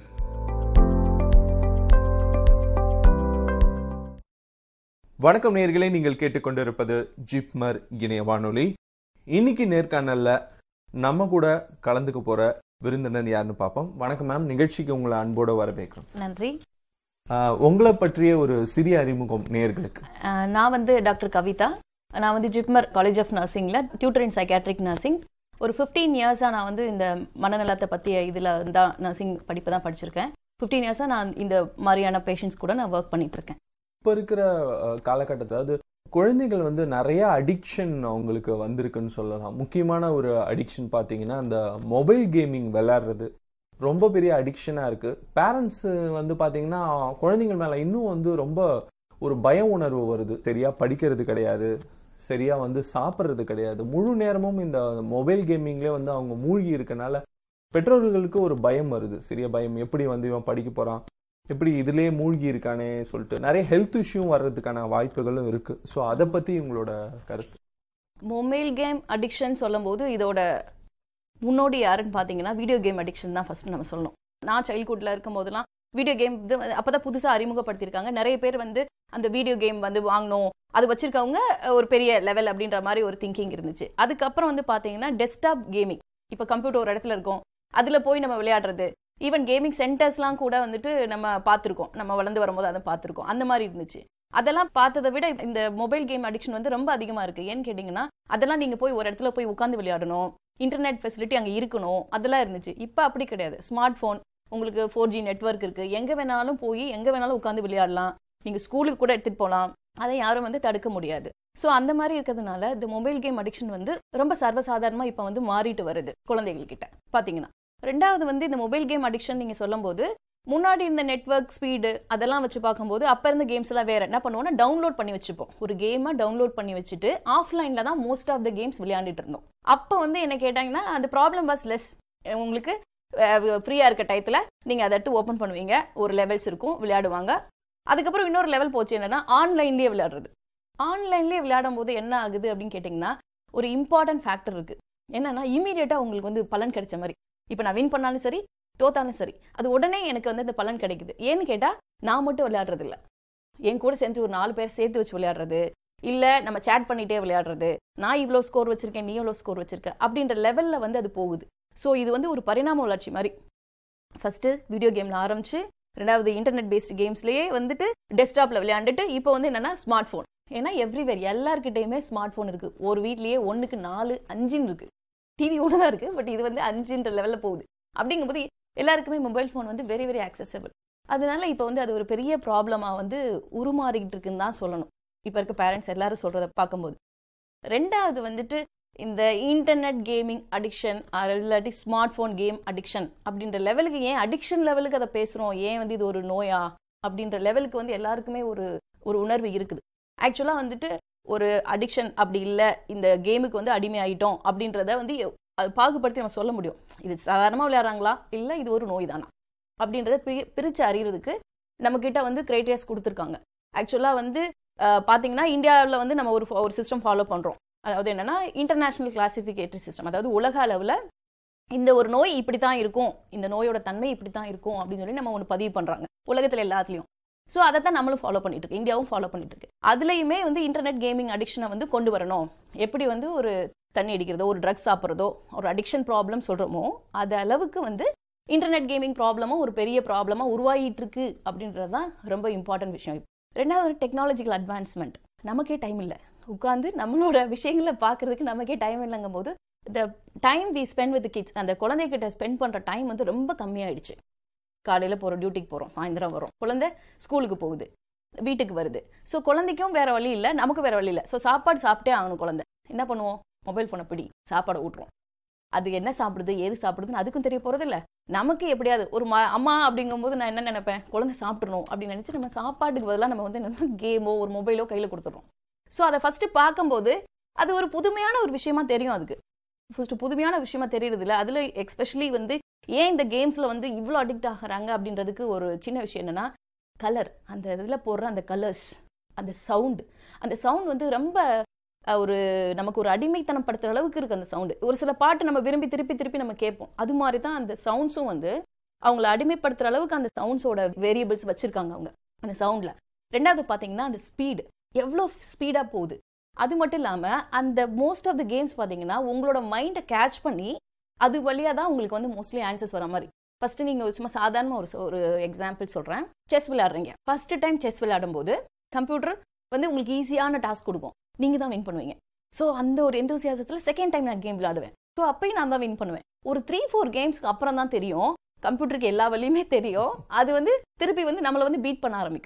வணக்கம் நேயர்களே, நீங்கள் கேட்டுக்கொண்டிருப்பது ஜிப்மர் இணைய வானொலி. இன்னைக்கு நேர்காணல்ல நம்ம கூட கலந்துக்க போற விருந்தினர் யாருன்னு பார்ப்போம். வணக்கம் மேம், நிகழ்ச்சிக்கு உங்களை அன்போட வரவேற்கிறோம். நன்றி. உங்களை பற்றிய ஒரு சிறிய அறிமுகம் நேயர்களுக்கு. நான் வந்து டாக்டர் கவிதா. நான் வந்து JIPMER college of நர்சிங்ல tutor in psychiatric nursing. ஒரு ஃபிஃப்டீன் இயர்ஸா நான் வந்து இந்த மனநலத்தை பற்றிய இதில் தான் நர்சிங் படிப்பு தான் படிச்சிருக்கேன். ஃபிஃப்டீன் இயர்ஸாக நான் இந்த மாதிரியான பேஷண்ட்ஸ் கூட நான் ஒர்க் பண்ணிட்டு இருக்கேன். இப்போ இருக்கிற காலகட்டத்தில், அதாவது குழந்தைகள் வந்து நிறைய அடிக்ஷன் அவங்களுக்கு வந்திருக்குன்னு சொல்லலாம். முக்கியமான ஒரு அடிக்ஷன் பார்த்தீங்கன்னா அந்த மொபைல் கேமிங் விளையாடுறது ரொம்ப பெரிய அடிக்ஷனாக இருக்குது. பேரண்ட்ஸ் வந்து பார்த்தீங்கன்னா குழந்தைங்கள் மேலே இன்னும் வந்து ரொம்ப ஒரு பய உணர்வு வருது. சரியா படிக்கிறது கிடையாது, சரியா வந்து சாப்பிட்றது கிடையாது, முழு நேரமும் இந்த மொபைல் கேமிங்லேயே வந்து அவங்க மூழ்கி இருக்கனால பெற்றோர்களுக்கு ஒரு பயம் வருது. சரியா பயம், எப்படி வந்து இவன் படிக்க போகிறான், எப்படி இதுலேயே மூழ்கி இருக்கானே சொல்லிட்டு நிறைய ஹெல்த் இஷ்யூ வர்றதுக்கான வாய்ப்புகளும் இருக்குது. ஸோ அதை பற்றி உங்களோட கருத்து? மொபைல் கேம் அடிக்ஷன் சொல்லும் போது இதோட முன்னோடி யாருன்னு பார்த்தீங்கன்னா வீடியோ கேம் அடிக்ஷன் தான் ஃபர்ஸ்ட் நம்ம சொல்லணும். நான் சைல்ட்ஹுட்டில் இருக்கும் போதெல்லாம் வீடியோ கேம் இது அப்போதான் புதுசாக அறிமுகப்படுத்தியிருக்காங்க. நிறைய பேர் வந்து அந்த வீடியோ கேம் வந்து வாங்கணும், அது வச்சிருக்கவங்க ஒரு பெரிய லெவல் அப்படின்ற மாதிரி ஒரு திங்கிங் இருந்துச்சு. அதுக்கப்புறம் வந்து பார்த்தீங்கன்னா டெஸ்க்டாப் கேமிங், இப்போ கம்ப்யூட்டர் ஒரு இடத்துல இருக்கும், அதில் போய் நம்ம விளையாடுறது, ஈவன் கேமிங் சென்டர்ஸ்லாம் கூட வந்துட்டு நம்ம பார்த்துருக்கோம், நம்ம வளர்ந்து வரும்போது அதை பார்த்துருக்கோம், அந்த மாதிரி இருந்துச்சு. அதெல்லாம் பார்த்ததை விட இந்த மொபைல் கேம் அடிக்ஷன் வந்து ரொம்ப அதிகமாக இருக்குது. ஏன்னு கேட்டிங்கன்னா அதெல்லாம் நீங்கள் போய் ஒரு இடத்துல போய் உட்காந்து விளையாடணும், இன்டர்நெட் ஃபெசிலிட்டி அங்கே இருக்கணும், அதெல்லாம் இருந்துச்சு. இப்போ அப்படி கிடையாது. ஸ்மார்ட் ஃபோன், உங்களுக்கு ஃபோர் ஜி நெட்வொர்க் இருக்குது, எங்கே வேணாலும் போய் எங்கே வேணாலும் உட்காந்து விளையாடலாம், நீங்கள் ஸ்கூலுக்கு கூட எடுத்துகிட்டு போகலாம், அதை யாரும் வந்து தடுக்க முடியாது. ஸோ அந்த மாதிரி இருக்கிறதுனால இந்த மொபைல் கேம் அடிக்ஷன் வந்து ரொம்ப சர்வசாதாரணமாக இப்போ வந்து மாறிட்டு வருது குழந்தைகள் கிட்ட பார்த்தீங்கன்னா. ரெண்டாவது வந்து இந்த மொபைல் கேம் அடிக்ஷன் நீங்கள் சொல்லும் போது முன்னாடி இந்த நெட்வொர்க் ஸ்பீடு அதெல்லாம் வச்சு பார்க்கும்போது அப்போ இருந்த கேம்ஸ் எல்லாம் வேற என்ன பண்ணுவோம்னா டவுன்லோட் பண்ணி வச்சுப்போம். ஒரு கேமை டவுன்லோட் பண்ணி வச்சுட்டு ஆஃப்லைனில் தான் மோஸ்ட் ஆஃப் த கேம்ஸ் விளையாண்டுட்டு இருந்தோம். அப்போ வந்து என்ன கேட்டாங்கன்னா அந்த ப்ராப்ளம் வாஸ் லெஸ். உங்களுக்கு ஃப்ரீயாக இருக்க டயத்தில் நீங்கள் அதை எடுத்து ஓப்பன் பண்ணுவீங்க, ஒரு லெவல்ஸ் இருக்கும், விளையாடுவாங்க. அதுக்கப்புறம் இன்னொரு லெவல் போச்சு என்னன்னா ஆன்லைன்லேயே விளையாடுறது. ஆன்லைன்லேயே விளையாடும் போது என்ன ஆகுது அப்படின்னு கேட்டிங்கன்னா ஒரு இம்பார்ட்டன்ட் ஃபேக்டர் இருக்குது. என்னன்னா இமீடியட்டாக உங்களுக்கு வந்து பலன் கிடைச்ச மாதிரி. இப்போ நான் வின் பண்ணாலும் சரி தோத்தாலும் சரி அது உடனே எனக்கு வந்து இந்த பலன் கிடைக்குது. ஏன்னு கேட்டால் நான் மட்டும் விளையாடுறது இல்லை, என் கூட சேர்ந்து ஒரு நாலு பேர் சேர்த்து வச்சு விளையாடுறது, இல்லை நம்ம சேட் பண்ணிகிட்டே விளையாடுறது, நான் இவ்வளோ ஸ்கோர் வச்சுருக்கேன் நீ எவ்வளோ ஸ்கோர் வச்சுருக்க அப்படின்ற லெவலில் வந்து அது போகுது. ஸோ இது வந்து ஒரு பரிணாம வளர்ச்சி மாதிரி. ஃபஸ்ட்டு வீடியோ கேமில் ஆரம்பிச்சு ரெண்டாவது இன்டர்நெட் பேஸ்டு கேம்ஸ்லேயே வந்துட்டு டெஸ்க்டாப்பில் விளையாண்டுட்டு இப்போ வந்து என்னென்னா ஸ்மார்ட் ஃபோன். ஏன்னா எவ்ரிவேர் எல்லாருக்கிட்டையுமே ஸ்மார்ட் ஃபோன் இருக்குது. ஒரு வீட்லேயே ஒன்றுக்கு நாலு அஞ்சுன்னு இருக்குது. டிவி ஒன்று தான் இருக்குது, பட் இது வந்து அஞ்சுன்ற லெவலில் போகுது. அப்படிங்கும்போது எல்லாருக்குமே மொபைல் ஃபோன் வந்து வெரி வெரி ஆக்சசபிள். அதனால இப்போ வந்து அது ஒரு பெரிய ப்ராப்ளமாக வந்து உருமாறிக்கிட்டு இருக்குன்னு தான் சொல்லணும் இப்போ இருக்க பேரண்ட்ஸ் எல்லாரும் சொல்கிறத பார்க்கும்போது. ரெண்டாவது வந்துட்டு இந்த இன்டர்நெட் கேமிங் அடிக்ஷன் இல்லாட்டி ஸ்மார்ட் ஃபோன் கேம் அடிக்ஷன் அப்படின்ற லெவலுக்கு ஏன் அடிக்ஷன் லெவலுக்கு அதை பேசுகிறோம், ஏன் வந்து இது ஒரு நோயா அப்படின்ற லெவலுக்கு வந்து எல்லாருக்குமே ஒரு ஒரு உணர்வு இருக்குது. ஆக்சுவலாக வந்துட்டு ஒரு அடிக்ஷன் அப்படி இல்லை, இந்த கேமுக்கு வந்து அடிமை ஆகிட்டோம் அப்படின்றத வந்து அது பாகுபடுத்தி நம்ம சொல்ல முடியும். இது சாதாரணமாக விளையாடுறாங்களா இல்லை இது ஒரு நோய் தானா அப்படின்றத பி பிரித்து அறிகிறதுக்கு நம்மக்கிட்ட வந்து கிரைட்டீரியாஸ் கொடுத்துருக்காங்க. ஆக்சுவலாக வந்து பார்த்தீங்கன்னா இந்தியாவில் வந்து நம்ம ஒரு ஒரு சிஸ்டம் ஃபாலோ பண்ணுறோம். அதாவது என்னன்னா இன்டர்நேஷனல் கிளாசிஃபிகேட்டரி சிஸ்டம், அதாவது உலக அளவில் இந்த ஒரு நோய் இப்படி தான் இருக்கும், இந்த நோயோட தன்மை இப்படி தான் இருக்கும் அப்படின்னு சொல்லி நம்ம ஒன்று பதிவு பண்ணுறாங்க உலகத்தில் எல்லாத்துலேயும். ஸோ அதை தான் நம்மளும் ஃபாலோ பண்ணிட்டு இருக்கு, இந்தியாவும் ஃபாலோ பண்ணிட்டு இருக்கு. அதுலேயுமே வந்து இன்டர்நெட் கேமிங் அடிக்ஷனை வந்து கொண்டு வரணும். எப்படி வந்து ஒரு தண்ணி அடிக்கிறதோ ஒரு ட்ரக்ஸ் சாப்பிட்றதோ ஒரு அடிக்ஷன் ப்ராப்ளம் சொல்கிறோமோ அது அளவுக்கு வந்து இன்டர்நெட் கேமிங் ப்ராப்ளமும் ஒரு பெரிய ப்ராப்ளமாக உருவாகிட்டு இருக்கு அப்படின்றது தான் ரொம்ப இம்பார்ட்டன்ட் விஷயம். ரெண்டாவது ஒரு டெக்னாலஜிக்கல் அட்வான்ஸ்மெண்ட். நமக்கே டைம் இல்லை உட்காந்து நம்மளோட விஷயங்களை பார்க்கறதுக்கு, நமக்கே டைம் இல்லைங்கும் போது the time we spend with kids, அந்த குழந்தைகிட்ட ஸ்பெண்ட் பண்ணுற டைம் வந்து ரொம்ப கம்மியாயிடுச்சு. காலையில் போகிறோம், டியூட்டிக்கு போகிறோம், சாயந்தரம் வரும், குழந்தை ஸ்கூலுக்கு போகுது, வீட்டுக்கு வருது. ஸோ குழந்தைக்கும் வேறு வழி இல்லை, நமக்கு வேறு வழி இல்லை. ஸோ சாப்பாடு சாப்பிட்டே ஆகணும். குழந்தை என்ன பண்ணுவோம், மொபைல் ஃபோனை பிடி, சாப்பாடை ஊட்டுறோம். அது என்ன சாப்பிடுது ஏது சாப்பிடுதுன்னு அதுக்கும் தெரிய போகிறது இல்லை. நமக்கு எப்படியாவது ஒரு மா அம்மா அப்படிங்கும்போது நான் என்ன நினைப்பேன், குழந்தை சாப்பிட்றணும் அப்படின்னு நினச்சி நம்ம சாப்பாட்டுக்கு பதிலாக நம்ம வந்து என்ன கேமோ ஒரு மொபைலோ கையில் கொடுத்துட்றோம். ஸோ அதை ஃபஸ்ட்டு பார்க்கும்போது அது ஒரு புதுமையான ஒரு விஷயமா தெரியும். அதுக்கு ஃபஸ்ட்டு புதுமையான விஷயமா தெரியுறது இல்லை. அதில் எக்ஸ்பெஷலி வந்து ஏன் இந்த கேம்ஸில் வந்து இவ்வளோ அடிக்ட் ஆகிறாங்க அப்படின்றதுக்கு ஒரு சின்ன விஷயம் என்னென்னா கலர், அந்த இதில் போடுற அந்த கலர்ஸ், அந்த சவுண்டு, அந்த சவுண்ட் வந்து ரொம்ப ஒரு நமக்கு ஒரு அடிமைத்தனம் படுத்துகிற அளவுக்கு இருக்குது அந்த சவுண்டு. ஒரு சில பாட்டு நம்ம விரும்பி திருப்பி திருப்பி நம்ம கேட்போம். அது மாதிரி தான் அந்த சவுண்ட்ஸும் வந்து அவங்கள அடிமைப்படுத்துகிற அளவுக்கு அந்த சவுண்ட்ஸோட வேரியபிள்ஸ் வச்சுருக்காங்க அவங்க அந்த சவுண்டில். ரெண்டாவது பார்த்தீங்கன்னா அந்த ஸ்பீடு எவ்வளோ ஸ்பீடாக போகுது. அது மட்டும் இல்லாமல் அந்த மோஸ்ட் ஆஃப் த கேம்ஸ் பார்த்தீங்கன்னா உங்களோட மைண்டை கேட்ச் பண்ணி அது வழியாக தான் உங்களுக்கு வந்து மோஸ்ட்லி ஆன்சர்ஸ் வர மாதிரி. ஃபஸ்ட்டு நீங்கள் சும்மா சாதாரண ஒரு ஒரு எக்ஸாம்பிள் சொல்கிறேன். செஸ் விளையாடுறீங்க. ஃபஸ்ட்டு டைம் செஸ் விளையாடும் போது கம்ப்யூட்டர் வந்து உங்களுக்கு ஈஸியான டாஸ்க் கொடுக்கும், நீங்கள் தான் வின் பண்ணுவீங்க. ஸோ அந்த ஒரு எந்தூசியாசத்தில் செகண்ட் டைம் நான் கேம் விளையாடுவேன். ஸோ அப்பயும் நான் தான் வின் பண்ணுவேன். ஒரு த்ரீ ஃபோர் கேம்ஸ்க்கு அப்புறம் தான் தெரியும், கம்ப்யூட்டருக்கு எல்லா வழியுமே தெரியும், அது வந்து திருப்பி வந்து நம்மளை வந்து பீட் பண்ண ஆரம்பிக்கும்.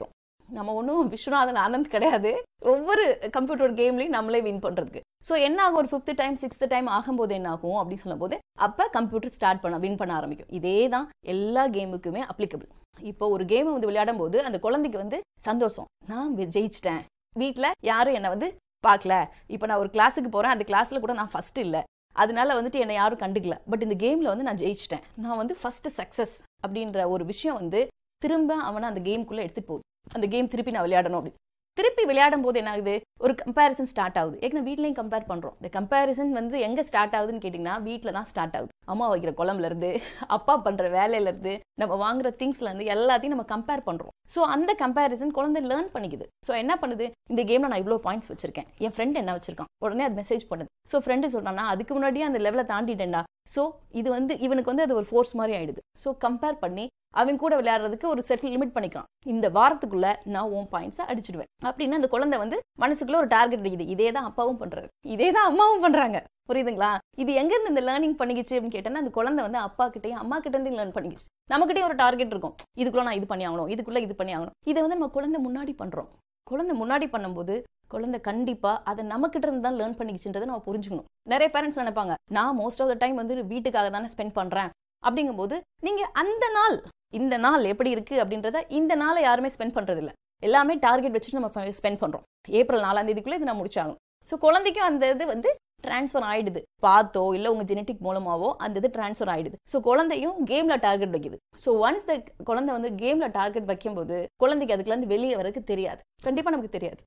நம்ம ஒன்றும் விஸ்வநாதன் ஆனந்த் கிடையாது. ஒவ்வொரு கம்ப்யூட்டர் கேம்லையும் நம்மளே வின் பண்ணுறதுக்கு. ஸோ என்ன ஆகும், ஒரு ஃபிஃப்த் டைம் சிக்ஸ்த் டைம் ஆகும்போது என்ன ஆகும் அப்படின்னு சொல்லும் போது அப்போ கம்ப்யூட்டர் ஸ்டார்ட் பண்ண வின் பண்ண ஆரம்பிக்கும். இதே தான் எல்லா கேமுக்குமே அப்ளிகபிள். இப்போ ஒரு கேமை வந்து விளையாடும் போது அந்த குழந்தைக்கு வந்து சந்தோஷம், நான் ஜெயிச்சிட்டேன், வீட்டில் யாரும் என்னை வந்து பார்க்கல, இப்போ நான் ஒரு கிளாஸுக்கு போகிறேன், அந்த கிளாஸில் கூட நான் ஃபஸ்ட்டு இல்லை, அதனால வந்துட்டு என்னை யாரும் கண்டுக்கல, பட் இந்த கேமில் வந்து நான் ஜெயிச்சிட்டேன், நான் வந்து ஃபஸ்ட்டு சக்ஸஸ் அப்படின்ற ஒரு விஷயம் வந்து திரும்ப அவனை அந்த கேமுக்குள்ளே எடுத்துகிட்டு போகுது. அந்த கேம் திருப்பி நான் விளையாடணும் அப்படி திருப்பி விளையாடும் போது என்ன ஆகுது, ஒரு கம்பேரிசன் ஸ்டார்ட் ஆகுது. ஏற்கனவே வீட்லையும் கம்பேர் பண்ணுறோம். இந்த கம்பேரிசன் வந்து எங்கே ஸ்டார்ட் ஆகுதுன்னு கேட்டிங்கன்னா வீட்டில் தான் ஸ்டார்ட் ஆகுது. அம்மா வைக்கிற குழம்புலேருந்து, அப்பா பண்ணுற வேலையிலேருந்து, நம்ம வாங்குற திங்ஸ்லேருந்து எல்லாத்தையும் நம்ம கம்பேர் பண்ணுறோம். ஸோ அந்த கம்பேரிசன் குழந்தை லேர்ன் பண்ணிக்குது. ஸோ என்ன பண்ணுது, இந்த கேமில் நான் இவ்வளோ பாயிண்ட்ஸ் வச்சிருக்கேன், என் ஃப்ரெண்ட் என்ன வச்சிருக்கான், உடனே அது மெசேஜ் பண்ணுது. ஸோ ஃப்ரெண்டு சொல்கிறான்னா அதுக்கு முன்னாடியே அந்த லெவலை தாண்டிட்டேன்டா. ஸோ இது வந்து இவனுக்கு வந்து அது ஒரு ஃபோர்ஸ் மாதிரி ஆயிடுது. ஸோ கம்பேர் பண்ணி அவன் கூட விளையாடுறதுக்கு ஒரு செட்டில் லிமிட் பண்ணிக்கலாம். இந்த வாரத்துக்குள்ள நான் உன் பாயிண்ட்ஸை அடிச்சிடுவேன் அப்படின்னு அந்த குழந்தை வந்து மனசுக்குள்ள ஒரு டார்கெட் அடிக்குது. இதே தான் அப்பாவும் பண்றாரு, இதே தான் அம்மாவும் பண்றாங்க. புரியுதுங்களா? இது எங்க இருந்து இந்த லேர்னிங் பண்ணிக்கிச்சு அப்படின்னு கேட்டேன்னா அந்த குழந்தை வந்து அப்பா கிட்டையும் அம்மா கிட்ட இருந்து லேர்ன் பண்ணிக்கிச்சு. நம்மகிட்டயும் ஒரு டார்கெட் இருக்கும், இதுக்குள்ள நான் இது பண்ணி ஆகணும், இதுக்குள்ள இது பண்ணி ஆகணும். இதை வந்து நம்ம குழந்தை முன்னாடி பண்றோம். குழந்தை முன்னாடி பண்ணும்போது குழந்தை கண்டிப்பா அதை நம்ம கிட்ட இருந்து தான் லேர்ன் பண்ணிக்கிச்சுன்றதை நம்ம புரிஞ்சுக்கணும். நிறைய பேரண்ட்ஸ் நினைப்பாங்க, நான் மோஸ்ட் ஆஃப் த டைம் வந்து வீட்டுக்காக தானே ஸ்பெண்ட் பண்றேன் அப்படிங்கும்போது நீங்க அந்த நாள் இந்த நாள் எப்படி இருக்கு அப்படின்றத இந்த நாளை யாருமே ஸ்பெண்ட் பண்றது இல்லை. எல்லாமே டார்கெட் வச்சுட்டு நம்ம ஸ்பெண்ட் பண்றோம். ஏப்ரல் நாலாம் தேதிக்குள்ள இது நான் முடிச்சாகணும். ஸோ குழந்தைக்கும் அந்த இது வந்து டிரான்ஸ்ஃபர் ஆயிடுது. பார்த்தோ இல்லை உங்க ஜெனட்டிக் மூலமாவோ அந்த இது டிரான்ஸ்ஃபர் ஆயிடுது. ஸோ குழந்தையும் கேம்ல டார்கெட் வைக்குது. ஸோ ஒன்ஸ் த குழந்தை வந்து கேம்ல டார்கெட் வைக்கும்போது குழந்தைக்கு அதுக்குள்ள இருந்து வெளியே வரதுக்கு தெரியாது, கண்டிப்பா நமக்கு தெரியாது.